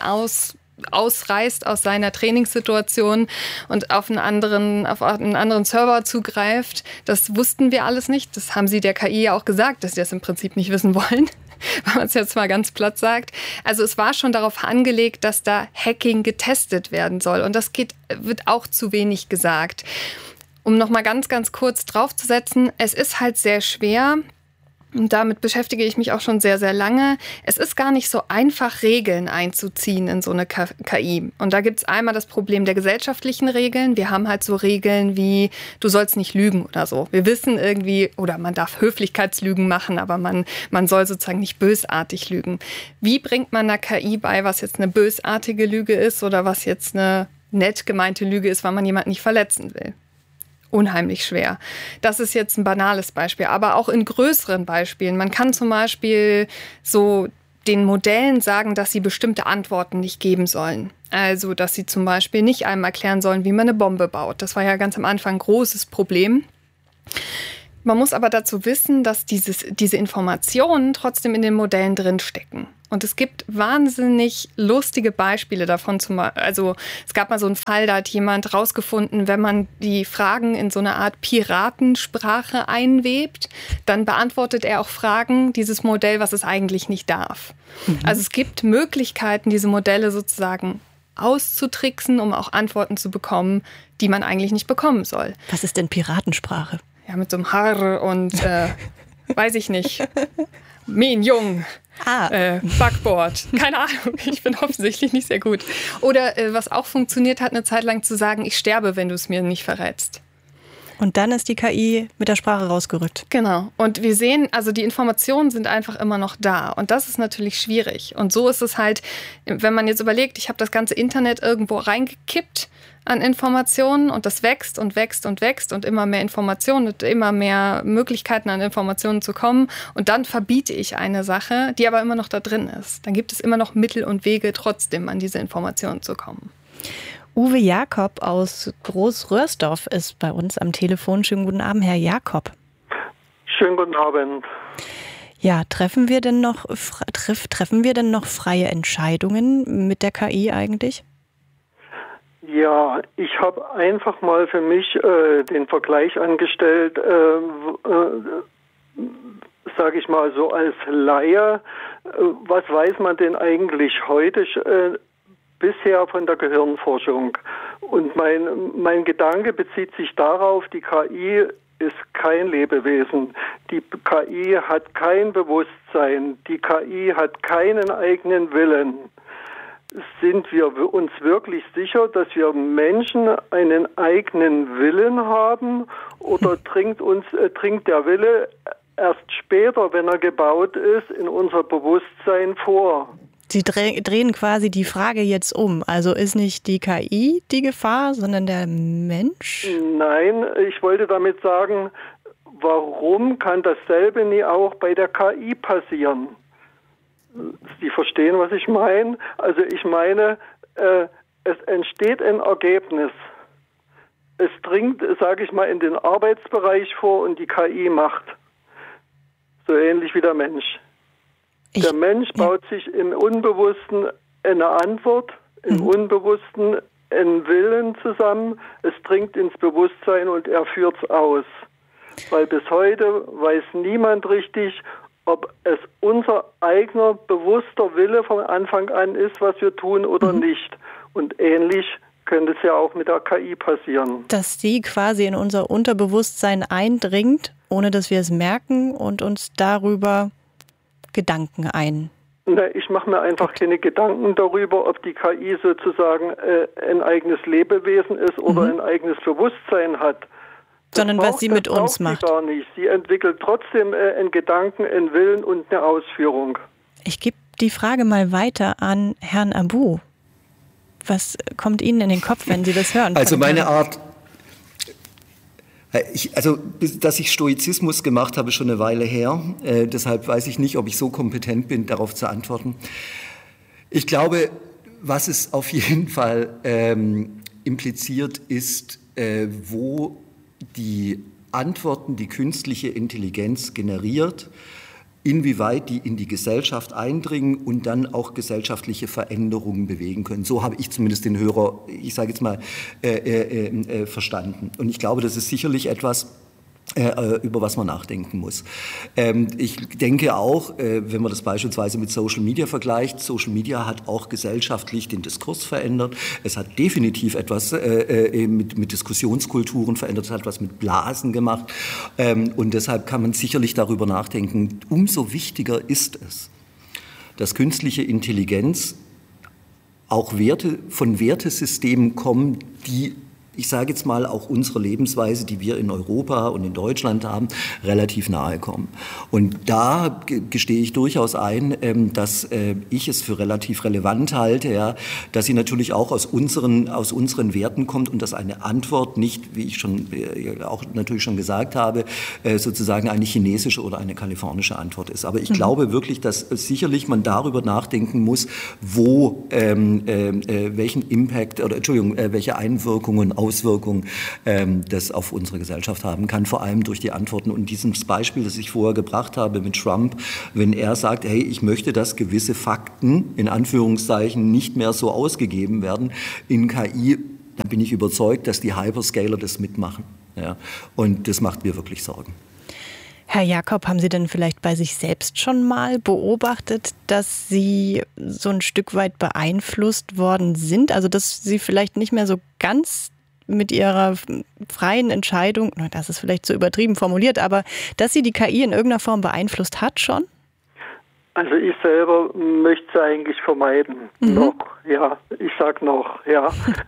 ausreißt aus seiner Trainingssituation und auf einen anderen Server zugreift. Das wussten wir alles nicht. Das haben sie der KI ja auch gesagt, dass sie das im Prinzip nicht wissen wollen, wenn man es jetzt mal ganz platt sagt. Also es war schon darauf angelegt, dass da Hacking getestet werden soll. Und das wird auch zu wenig gesagt. Um noch mal ganz, ganz kurz draufzusetzen, es ist halt sehr schwer, Und damit beschäftige ich mich auch schon sehr, sehr lange. Es ist gar nicht so einfach, Regeln einzuziehen in so eine KI. Und da gibt es einmal das Problem der gesellschaftlichen Regeln. Wir haben halt so Regeln wie, du sollst nicht lügen oder so. Wir wissen irgendwie, oder man darf Höflichkeitslügen machen, aber man soll sozusagen nicht bösartig lügen. Wie bringt man einer KI bei, was jetzt eine bösartige Lüge ist oder was jetzt eine nett gemeinte Lüge ist, weil man jemanden nicht verletzen will? Unheimlich schwer. Das ist jetzt ein banales Beispiel, aber auch in größeren Beispielen. Man kann zum Beispiel so den Modellen sagen, dass sie bestimmte Antworten nicht geben sollen. Also, dass sie zum Beispiel nicht einem erklären sollen, wie man eine Bombe baut. Das war ja ganz am Anfang ein großes Problem. Man muss aber dazu wissen, dass diese Informationen trotzdem in den Modellen drinstecken. Und es gibt wahnsinnig lustige Beispiele davon. Also es gab mal so einen Fall, da hat jemand rausgefunden, wenn man die Fragen in so eine Art Piratensprache einwebt, dann beantwortet er auch Fragen, dieses Modell, was es eigentlich nicht darf. Also es gibt Möglichkeiten, diese Modelle sozusagen auszutricksen, um auch Antworten zu bekommen, die man eigentlich nicht bekommen soll. Was ist denn Piratensprache? Ja, mit so einem Haar und weiß ich nicht. Mignon. Backboard. Keine Ahnung, ich bin offensichtlich nicht sehr gut. Oder was auch funktioniert hat, eine Zeit lang zu sagen, ich sterbe, wenn du es mir nicht verrätst. Und dann ist die KI mit der Sprache rausgerückt. Genau. Und wir sehen, also die Informationen sind einfach immer noch da. Und das ist natürlich schwierig. Und so ist es halt, wenn man jetzt überlegt, ich habe das ganze Internet irgendwo reingekippt an Informationen und das wächst und wächst und wächst und immer mehr Informationen und immer mehr Möglichkeiten an Informationen zu kommen. Und dann verbiete ich eine Sache, die aber immer noch da drin ist. Dann gibt es immer noch Mittel und Wege, trotzdem an diese Informationen zu kommen. Uwe Jakob aus Groß-Röhrsdorf ist bei uns am Telefon. Schönen guten Abend, Herr Jakob. Schönen guten Abend. Ja, treffen wir denn noch freie Entscheidungen mit der KI eigentlich? Ja, ich habe einfach mal für mich den Vergleich angestellt, sage ich mal so als Laie, was weiß man denn eigentlich heute bisher von der Gehirnforschung? Und mein Gedanke bezieht sich darauf, die KI ist kein Lebewesen. Die KI hat kein Bewusstsein. Die KI hat keinen eigenen Willen. Sind wir uns wirklich sicher, dass wir Menschen einen eigenen Willen haben, oder dringt der Wille erst später, wenn er gebaut ist, in unser Bewusstsein vor? Sie drehen quasi die Frage jetzt um. Also ist nicht die KI die Gefahr, sondern der Mensch? Nein, ich wollte damit sagen, warum kann dasselbe nie auch bei der KI passieren? Sie verstehen, was ich meine? Also ich meine, es entsteht ein Ergebnis. Es dringt, sage ich mal, in den Arbeitsbereich vor und die KI macht. So ähnlich wie der Mensch. Der Mensch baut sich im Unbewussten eine Antwort, im Unbewussten einen Willen zusammen. Es dringt ins Bewusstsein und er führt es aus. Weil bis heute weiß niemand richtig, ob es unser eigener bewusster Wille von Anfang an ist, was wir tun oder nicht. Und ähnlich könnte es ja auch mit der KI passieren. Dass sie quasi in unser Unterbewusstsein eindringt, ohne dass wir es merken und uns darüber Gedanken ein. Ich mache mir einfach keine Gedanken darüber, ob die KI sozusagen ein eigenes Lebewesen ist oder ein eigenes Bewusstsein hat. Sondern was sie mit uns macht. Sie gar nicht. Sie entwickelt trotzdem einen Gedanken, einen Willen und eine Ausführung. Ich gebe die Frage mal weiter an Herrn Abu. Was kommt Ihnen in den Kopf, wenn Sie das hören? Also meine Art, dass ich Stoizismus gemacht habe, schon eine Weile her. Deshalb weiß ich nicht, ob ich so kompetent bin, darauf zu antworten. Ich glaube, was es auf jeden Fall impliziert, ist, wo die Antworten, die künstliche Intelligenz generiert, inwieweit die in die Gesellschaft eindringen und dann auch gesellschaftliche Veränderungen bewegen können. So habe ich zumindest den Hörer, ich sage jetzt mal, verstanden. Und ich glaube, das ist sicherlich etwas, über was man nachdenken muss. Ich denke auch, wenn man das beispielsweise mit Social Media vergleicht, Social Media hat auch gesellschaftlich den Diskurs verändert. Es hat definitiv etwas mit Diskussionskulturen verändert, es hat was mit Blasen gemacht. Und deshalb kann man sicherlich darüber nachdenken. Umso wichtiger ist es, dass künstliche Intelligenz auch von Wertesystemen kommen, die, ich sage jetzt mal, auch unserer Lebensweise, die wir in Europa und in Deutschland haben, relativ nahe kommen. Und da gestehe ich durchaus ein, dass ich es für relativ relevant halte, ja, dass sie natürlich auch aus unseren Werten kommt und dass eine Antwort nicht, wie ich schon auch natürlich schon gesagt habe, sozusagen eine chinesische oder eine kalifornische Antwort ist. Aber ich glaube wirklich, dass sicherlich man darüber nachdenken muss, welchen Impact oder welche Auswirkungen das auf unsere Gesellschaft haben kann, vor allem durch die Antworten. Und dieses Beispiel, das ich vorher gebracht habe mit Trump, wenn er sagt, hey, ich möchte, dass gewisse Fakten, in Anführungszeichen, nicht mehr so ausgegeben werden in KI, dann bin ich überzeugt, dass die Hyperscaler das mitmachen. Ja? Und das macht mir wirklich Sorgen. Herr Jakob, haben Sie denn vielleicht bei sich selbst schon mal beobachtet, dass Sie so ein Stück weit beeinflusst worden sind? Also dass Sie vielleicht nicht mehr so ganz mit Ihrer freien Entscheidung, das ist vielleicht zu übertrieben formuliert, aber dass Sie die KI in irgendeiner Form beeinflusst hat schon? Also ich selber möchte es eigentlich vermeiden. Noch, ja. Ich sag noch, ja.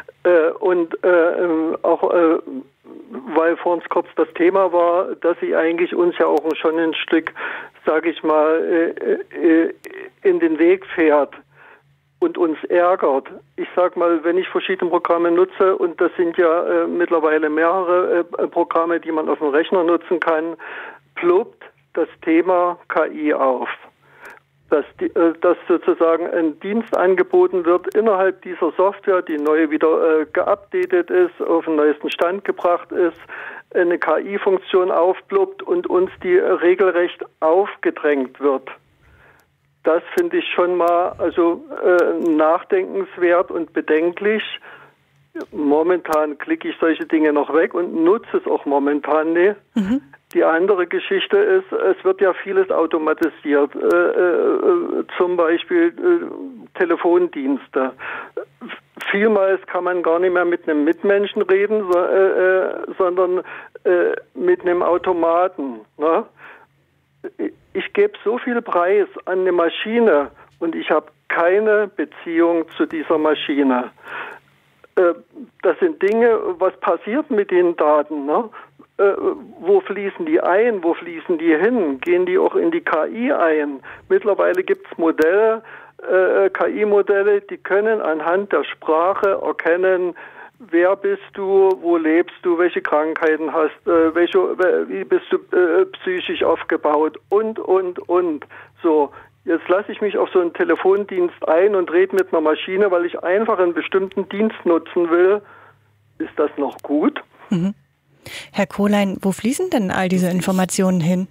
Weil vor uns kurz das Thema war, dass sie eigentlich uns ja auch schon ein Stück, sage ich mal, in den Weg fährt und uns ärgert. Ich sag mal, wenn ich verschiedene Programme nutze, und das sind ja mittlerweile mehrere Programme, die man auf dem Rechner nutzen kann, ploppt das Thema KI auf. Dass sozusagen ein Dienst angeboten wird innerhalb dieser Software, die neu wieder geupdatet ist, auf den neuesten Stand gebracht ist, eine KI-Funktion aufploppt und uns die regelrecht aufgedrängt wird. Das finde ich schon mal nachdenkenswert und bedenklich. Momentan klicke ich solche Dinge noch weg und nutze es auch momentan nicht. Die andere Geschichte ist, es wird ja vieles automatisiert, zum Beispiel Telefondienste. Vielmals kann man gar nicht mehr mit einem Mitmenschen reden, sondern mit einem Automaten. Ne? Ich gebe so viel Preis an eine Maschine und ich habe keine Beziehung zu dieser Maschine. Das sind Dinge, was passiert mit den Daten, ne? Wo fließen die ein, wo fließen die hin? Gehen die auch in die KI ein? Mittlerweile gibt es Modelle, KI-Modelle, die können anhand der Sprache erkennen, wer bist du, wo lebst du, welche Krankheiten hast, wie bist du psychisch aufgebaut und. So, jetzt lasse ich mich auf so einen Telefondienst ein und rede mit einer Maschine, weil ich einfach einen bestimmten Dienst nutzen will. Ist das noch gut? Herr Kohlein, wo fließen denn all diese Informationen hin?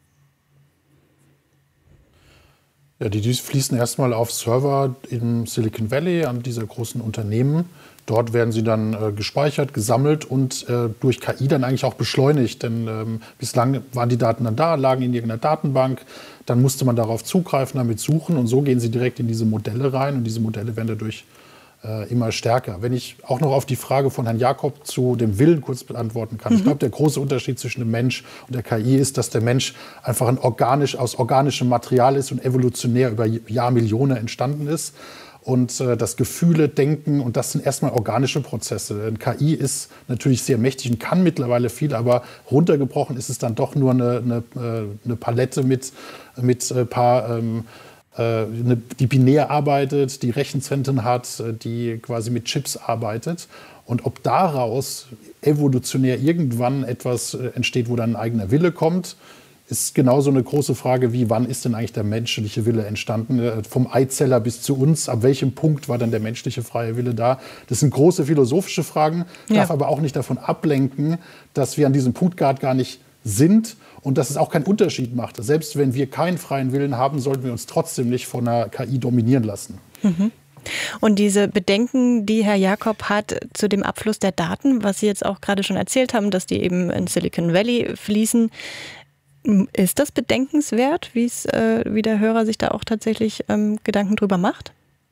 Ja, die fließen erstmal auf Server im Silicon Valley an dieser großen Unternehmen. Dort werden sie dann gespeichert, gesammelt und durch KI dann eigentlich auch beschleunigt. Denn bislang waren die Daten dann da, lagen in irgendeiner Datenbank. Dann musste man darauf zugreifen, damit suchen. Und so gehen sie direkt in diese Modelle rein. Und diese Modelle werden dadurch immer stärker. Wenn ich auch noch auf die Frage von Herrn Jakob zu dem Willen kurz beantworten kann. Ich glaube, der große Unterschied zwischen dem Mensch und der KI ist, dass der Mensch einfach aus organischem Material ist und evolutionär über Jahrmillionen entstanden ist. Und das Gefühle, Denken, und das sind erstmal organische Prozesse. Denn KI ist natürlich sehr mächtig und kann mittlerweile viel, aber runtergebrochen ist es dann doch nur eine Palette mit paar die binär arbeitet, die Rechenzentren hat, die quasi mit Chips arbeitet. Und ob daraus evolutionär irgendwann etwas entsteht, wo dann ein eigener Wille kommt, ist genauso eine große Frage wie, wann ist denn eigentlich der menschliche Wille entstanden? Vom Eizeller bis zu uns, ab welchem Punkt war dann der menschliche freie Wille da? Das sind große philosophische Fragen, darf aber auch nicht davon ablenken, dass wir an diesem Punkt gar nicht sind und dass es auch keinen Unterschied macht. Selbst wenn wir keinen freien Willen haben, sollten wir uns trotzdem nicht von einer KI dominieren lassen. Und diese Bedenken, die Herr Jakob hat zu dem Abfluss der Daten, was Sie jetzt auch gerade schon erzählt haben, dass die eben in Silicon Valley fließen, ist das bedenkenswert, wie der Hörer sich da auch tatsächlich Gedanken drüber macht?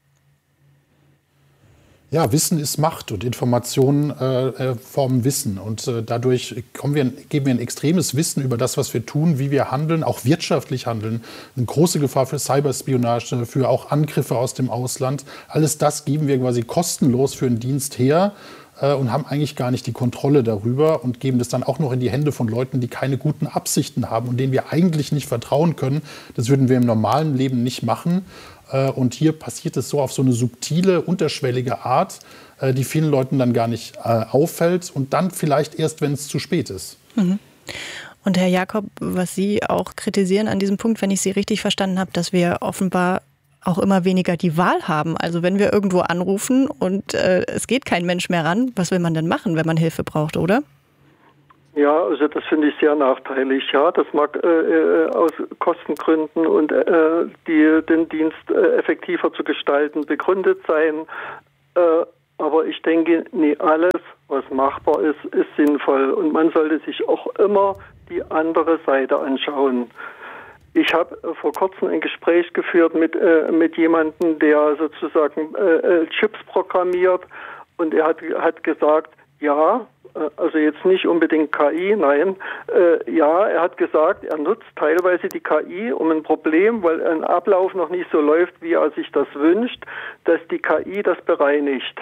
Ja, Wissen ist Macht und Informationen formen Wissen. Und dadurch geben wir ein extremes Wissen über das, was wir tun, wie wir handeln, auch wirtschaftlich handeln. Eine große Gefahr für Cyberspionage, für auch Angriffe aus dem Ausland. Alles das geben wir quasi kostenlos für einen Dienst her und haben eigentlich gar nicht die Kontrolle darüber und geben das dann auch noch in die Hände von Leuten, die keine guten Absichten haben und denen wir eigentlich nicht vertrauen können. Das würden wir im normalen Leben nicht machen. Und hier passiert es so auf so eine subtile, unterschwellige Art, die vielen Leuten dann gar nicht auffällt und dann vielleicht erst, wenn es zu spät ist. Mhm. Und Herr Jakob, was Sie auch kritisieren an diesem Punkt, wenn ich Sie richtig verstanden habe, dass wir offenbar auch immer weniger die Wahl haben. Also wenn wir irgendwo anrufen und es geht kein Mensch mehr ran, was will man denn machen, wenn man Hilfe braucht, oder? Ja, also das finde ich sehr nachteilig. Ja, das mag aus Kostengründen und den Dienst effektiver zu gestalten begründet sein. Aber ich denke, nie alles, was machbar ist, ist sinnvoll. Und man sollte sich auch immer die andere Seite anschauen. Ich habe vor kurzem ein Gespräch geführt mit jemandem, der sozusagen Chips programmiert. Und er hat gesagt, ja, also jetzt nicht unbedingt KI, nein. Ja, er hat gesagt, er nutzt teilweise die KI, um ein Problem, weil ein Ablauf noch nicht so läuft, wie er sich das wünscht, dass die KI das bereinigt.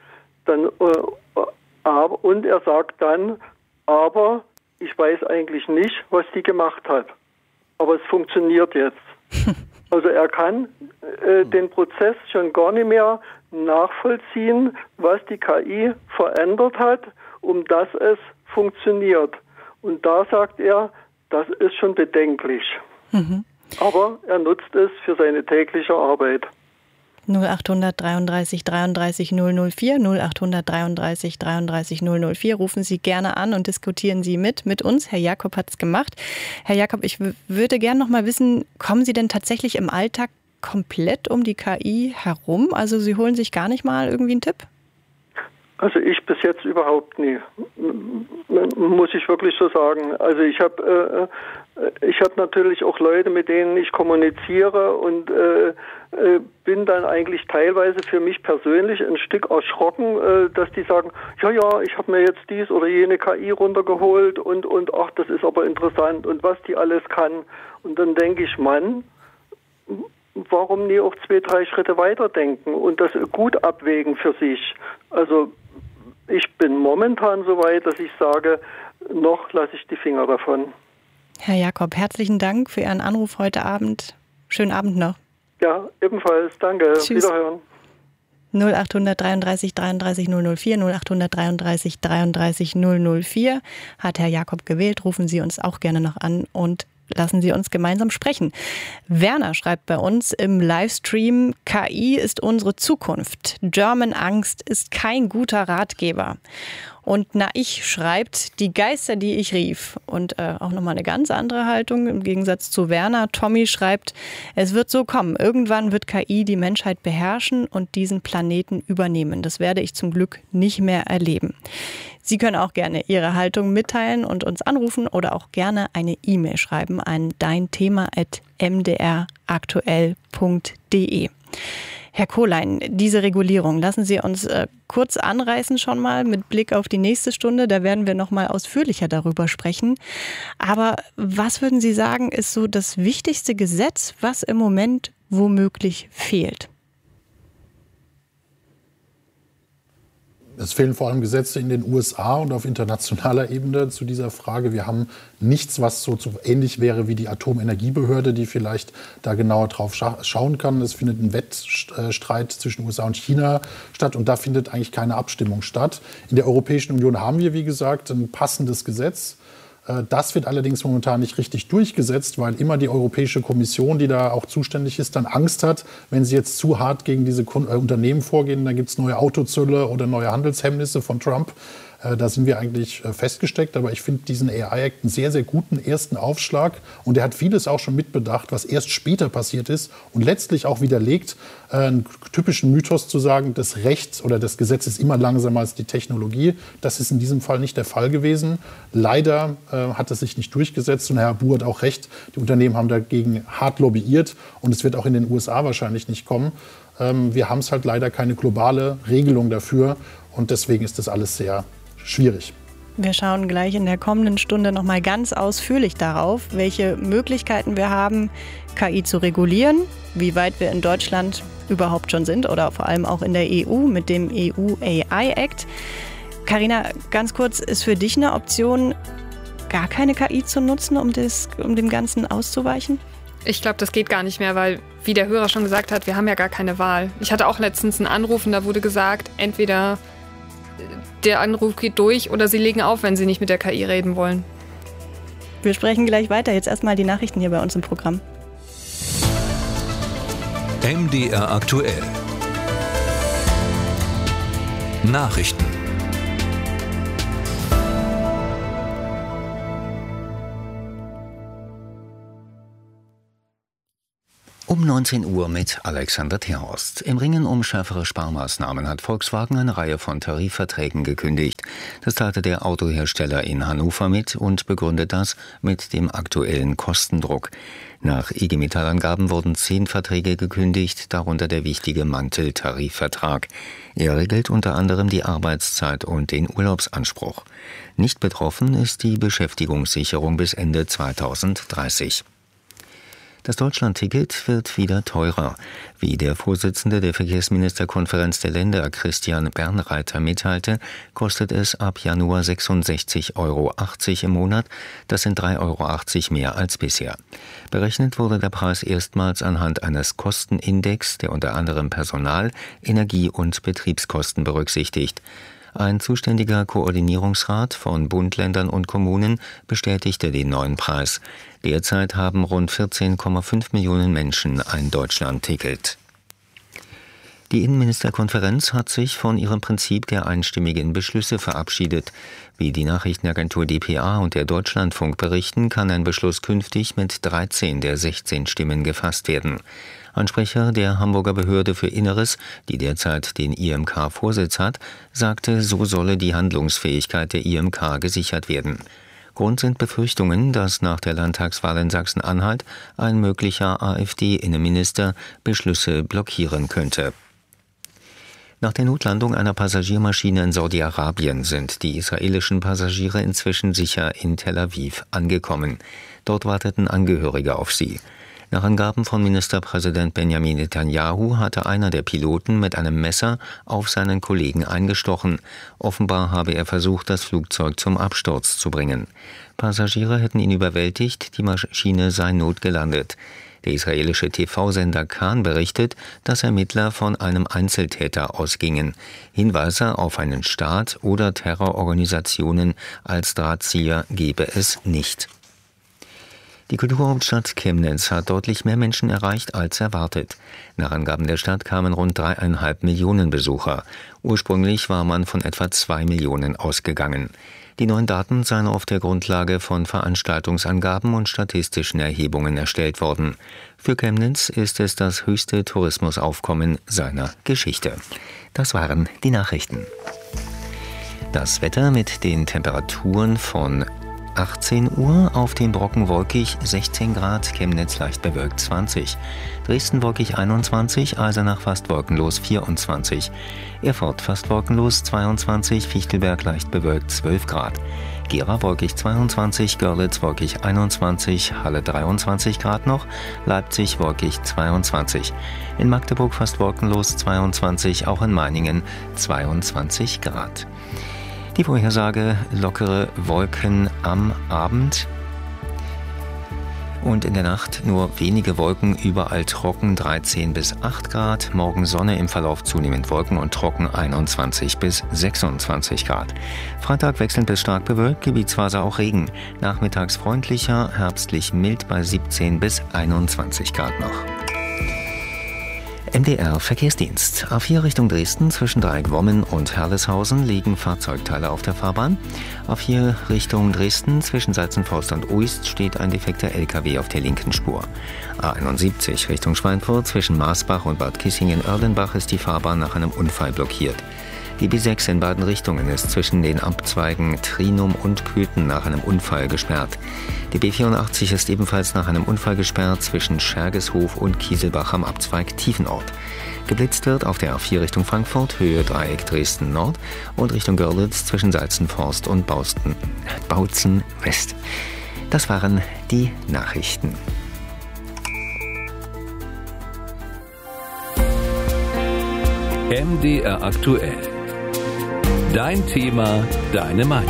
Und er sagt dann, aber ich weiß eigentlich nicht, was die gemacht hat. Aber es funktioniert jetzt. Also er kann den Prozess schon gar nicht mehr nachvollziehen, was die KI verändert hat, um dass es funktioniert. Und da sagt er, das ist schon bedenklich. Mhm. Aber er nutzt es für seine tägliche Arbeit. 0800 33 33 004, 0800 33 33 004. Rufen Sie gerne an und diskutieren Sie mit uns. Herr Jakob hat es gemacht. Herr Jakob, ich würde gerne noch mal wissen, kommen Sie denn tatsächlich im Alltag komplett um die KI herum? Also Sie holen sich gar nicht mal irgendwie einen Tipp? Also ich bis jetzt überhaupt nie, muss ich wirklich so sagen. Also ich habe natürlich auch Leute, mit denen ich kommuniziere und bin dann eigentlich teilweise für mich persönlich ein Stück erschrocken, dass die sagen, ja, ich habe mir jetzt dies oder jene KI runtergeholt und ach, das ist aber interessant und was die alles kann. Und dann denke ich, Mann, warum nie auch 2, 3 Schritte weiterdenken und das gut abwägen für sich? Also ich bin momentan so weit, dass ich sage, noch lasse ich die Finger davon. Herr Jakob, herzlichen Dank für Ihren Anruf heute Abend. Schönen Abend noch. Ja, ebenfalls. Danke. Tschüss. Wiederhören. 0800 33 33 004, 0800 33 33 004 hat Herr Jakob gewählt. Rufen Sie uns auch gerne noch an und lassen Sie uns gemeinsam sprechen. Werner schreibt bei uns im Livestream, KI ist unsere Zukunft. German Angst ist kein guter Ratgeber. Und Naich schreibt, die Geister, die ich rief. Und auch nochmal eine ganz andere Haltung im Gegensatz zu Werner. Tommy schreibt, es wird so kommen. Irgendwann wird KI die Menschheit beherrschen und diesen Planeten übernehmen. Das werde ich zum Glück nicht mehr erleben. Sie können auch gerne Ihre Haltung mitteilen und uns anrufen oder auch gerne eine E-Mail schreiben an deinthema@mdraktuell.de. Herr Kohlein, diese Regulierung, lassen Sie uns kurz anreißen schon mal mit Blick auf die nächste Stunde. Da werden wir noch mal ausführlicher darüber sprechen. Aber was würden Sie sagen, ist so das wichtigste Gesetz, was im Moment womöglich fehlt? Es fehlen vor allem Gesetze in den USA und auf internationaler Ebene zu dieser Frage. Wir haben nichts, was so ähnlich wäre wie die Atomenergiebehörde, die vielleicht da genauer drauf schauen kann. Es findet ein Wettstreit zwischen USA und China statt und da findet eigentlich keine Abstimmung statt. In der Europäischen Union haben wir, wie gesagt, ein passendes Gesetz. Das wird allerdings momentan nicht richtig durchgesetzt, weil immer die Europäische Kommission, die da auch zuständig ist, dann Angst hat, wenn sie jetzt zu hart gegen diese Unternehmen vorgehen, dann gibt es neue Autozölle oder neue Handelshemmnisse von Trump. Da sind wir eigentlich festgesteckt. Aber ich finde diesen AI-Act einen sehr, sehr guten ersten Aufschlag. Und er hat vieles auch schon mitbedacht, was erst später passiert ist. Und letztlich auch widerlegt, einen typischen Mythos zu sagen, das Recht oder das Gesetz ist immer langsamer als die Technologie. Das ist in diesem Fall nicht der Fall gewesen. Leider hat es sich nicht durchgesetzt. Und Herr Abu hat auch recht, die Unternehmen haben dagegen hart lobbyiert. Und es wird auch in den USA wahrscheinlich nicht kommen. Wir haben es halt leider keine globale Regelung dafür. Und deswegen ist das alles sehr schwierig. Wir schauen gleich in der kommenden Stunde noch mal ganz ausführlich darauf, welche Möglichkeiten wir haben, KI zu regulieren, wie weit wir in Deutschland überhaupt schon sind oder vor allem auch in der EU mit dem EU AI Act. Carina, ganz kurz, ist für dich eine Option, gar keine KI zu nutzen, um dem Ganzen auszuweichen? Ich glaube, das geht gar nicht mehr, weil, wie der Hörer schon gesagt hat, wir haben ja gar keine Wahl. Ich hatte auch letztens einen Anruf und da wurde gesagt, entweder der Anruf geht durch oder Sie legen auf, wenn Sie nicht mit der KI reden wollen. Wir sprechen gleich weiter. Jetzt erstmal die Nachrichten hier bei uns im Programm. MDR aktuell. Nachrichten. Um 19 Uhr mit Alexander Terhorst. Im Ringen um schärfere Sparmaßnahmen hat Volkswagen eine Reihe von Tarifverträgen gekündigt. Das teilte der Autohersteller in Hannover mit und begründet das mit dem aktuellen Kostendruck. Nach IG Metall-Angaben wurden 10 Verträge gekündigt, darunter der wichtige Mantel-Tarifvertrag. Er regelt unter anderem die Arbeitszeit und den Urlaubsanspruch. Nicht betroffen ist die Beschäftigungssicherung bis Ende 2030. Das Deutschland-Ticket wird wieder teurer. Wie der Vorsitzende der Verkehrsministerkonferenz der Länder, Christian Bernreiter, mitteilte, kostet es ab Januar 66,80 € im Monat. Das sind 3,80 € mehr als bisher. Berechnet wurde der Preis erstmals anhand eines Kostenindex, der unter anderem Personal-, Energie- und Betriebskosten berücksichtigt. Ein zuständiger Koordinierungsrat von Bund, Ländern und Kommunen bestätigte den neuen Preis. Derzeit haben rund 14,5 Millionen Menschen ein Deutschland-Ticket. Die Innenministerkonferenz hat sich von ihrem Prinzip der einstimmigen Beschlüsse verabschiedet. Wie die Nachrichtenagentur dpa und der Deutschlandfunk berichten, kann ein Beschluss künftig mit 13 der 16 Stimmen gefasst werden. Ein Sprecher der Hamburger Behörde für Inneres, die derzeit den IMK-Vorsitz hat, sagte, so solle die Handlungsfähigkeit der IMK gesichert werden. Grund sind Befürchtungen, dass nach der Landtagswahl in Sachsen-Anhalt ein möglicher AfD-Innenminister Beschlüsse blockieren könnte. Nach der Notlandung einer Passagiermaschine in Saudi-Arabien sind die israelischen Passagiere inzwischen sicher in Tel Aviv angekommen. Dort warteten Angehörige auf sie. Nach Angaben von Ministerpräsident Benjamin Netanyahu hatte einer der Piloten mit einem Messer auf seinen Kollegen eingestochen. Offenbar habe er versucht, das Flugzeug zum Absturz zu bringen. Passagiere hätten ihn überwältigt, die Maschine sei notgelandet. Der israelische TV-Sender Kan berichtet, dass Ermittler von einem Einzeltäter ausgingen. Hinweise auf einen Staat oder Terrororganisationen als Drahtzieher gebe es nicht. Die Kulturhauptstadt Chemnitz hat deutlich mehr Menschen erreicht als erwartet. Nach Angaben der Stadt kamen rund 3,5 Millionen Besucher. Ursprünglich war man von etwa 2 Millionen ausgegangen. Die neuen Daten seien auf der Grundlage von Veranstaltungsangaben und statistischen Erhebungen erstellt worden. Für Chemnitz ist es das höchste Tourismusaufkommen seiner Geschichte. Das waren die Nachrichten. Das Wetter mit den Temperaturen von 18 Uhr, auf dem Brocken wolkig 16 Grad, Chemnitz leicht bewölkt 20, Dresden wolkig 21, Eisenach fast wolkenlos 24, Erfurt fast wolkenlos 22, Fichtelberg leicht bewölkt 12 Grad, Gera wolkig 22, Görlitz wolkig 21, Halle 23 Grad noch, Leipzig wolkig 22, in Magdeburg fast wolkenlos 22, auch in Meiningen 22 Grad. Die Vorhersage: lockere Wolken am Abend und in der Nacht nur wenige Wolken, überall trocken 13 bis 8 Grad. Morgen Sonne, im Verlauf zunehmend Wolken und trocken 21 bis 26 Grad. Freitag wechselnd bis stark bewölkt, gebietsweise auch Regen. Nachmittags freundlicher, herbstlich mild bei 17 bis 21 Grad noch. MDR Verkehrsdienst. A4 Richtung Dresden zwischen Dreieck-Wommen und Herleshausen liegen Fahrzeugteile auf der Fahrbahn. A4 Richtung Dresden zwischen Salzenforst und Uist steht ein defekter LKW auf der linken Spur. A71 Richtung Schweinfurt zwischen Maasbach und Bad Kissingen-Erlenbach ist die Fahrbahn nach einem Unfall blockiert. Die B6 in beiden Richtungen ist zwischen den Abzweigen Trinum und Köthen nach einem Unfall gesperrt. Die B84 ist ebenfalls nach einem Unfall gesperrt zwischen Schergeshof und Kieselbach am Abzweig Tiefenort. Geblitzt wird auf der A4 Richtung Frankfurt, Höhe Dreieck Dresden Nord und Richtung Görlitz zwischen Salzenforst und Bautzen West. Das waren die Nachrichten. MDR aktuell. Dein Thema, deine Meinung.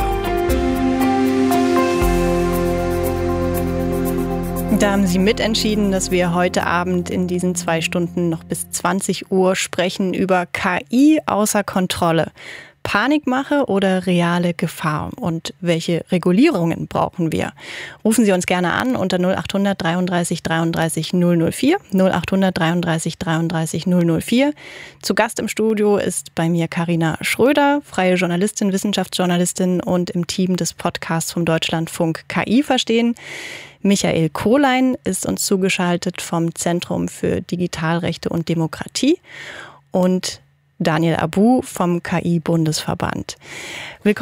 Da haben Sie mitentschieden, dass wir heute Abend in diesen 2 Stunden noch bis 20 Uhr sprechen über KI außer Kontrolle. Panikmache oder reale Gefahr? Und welche Regulierungen brauchen wir? Rufen Sie uns gerne an unter 0800 33 33 004, 0800 33 33 004. Zu Gast im Studio ist bei mir Carina Schröder, freie Journalistin, Wissenschaftsjournalistin und im Team des Podcasts vom Deutschlandfunk KI verstehen. Michael Kohlein ist uns zugeschaltet vom Zentrum für Digitalrechte und Demokratie und Daniel Abu vom KI-Bundesverband. Willkommen.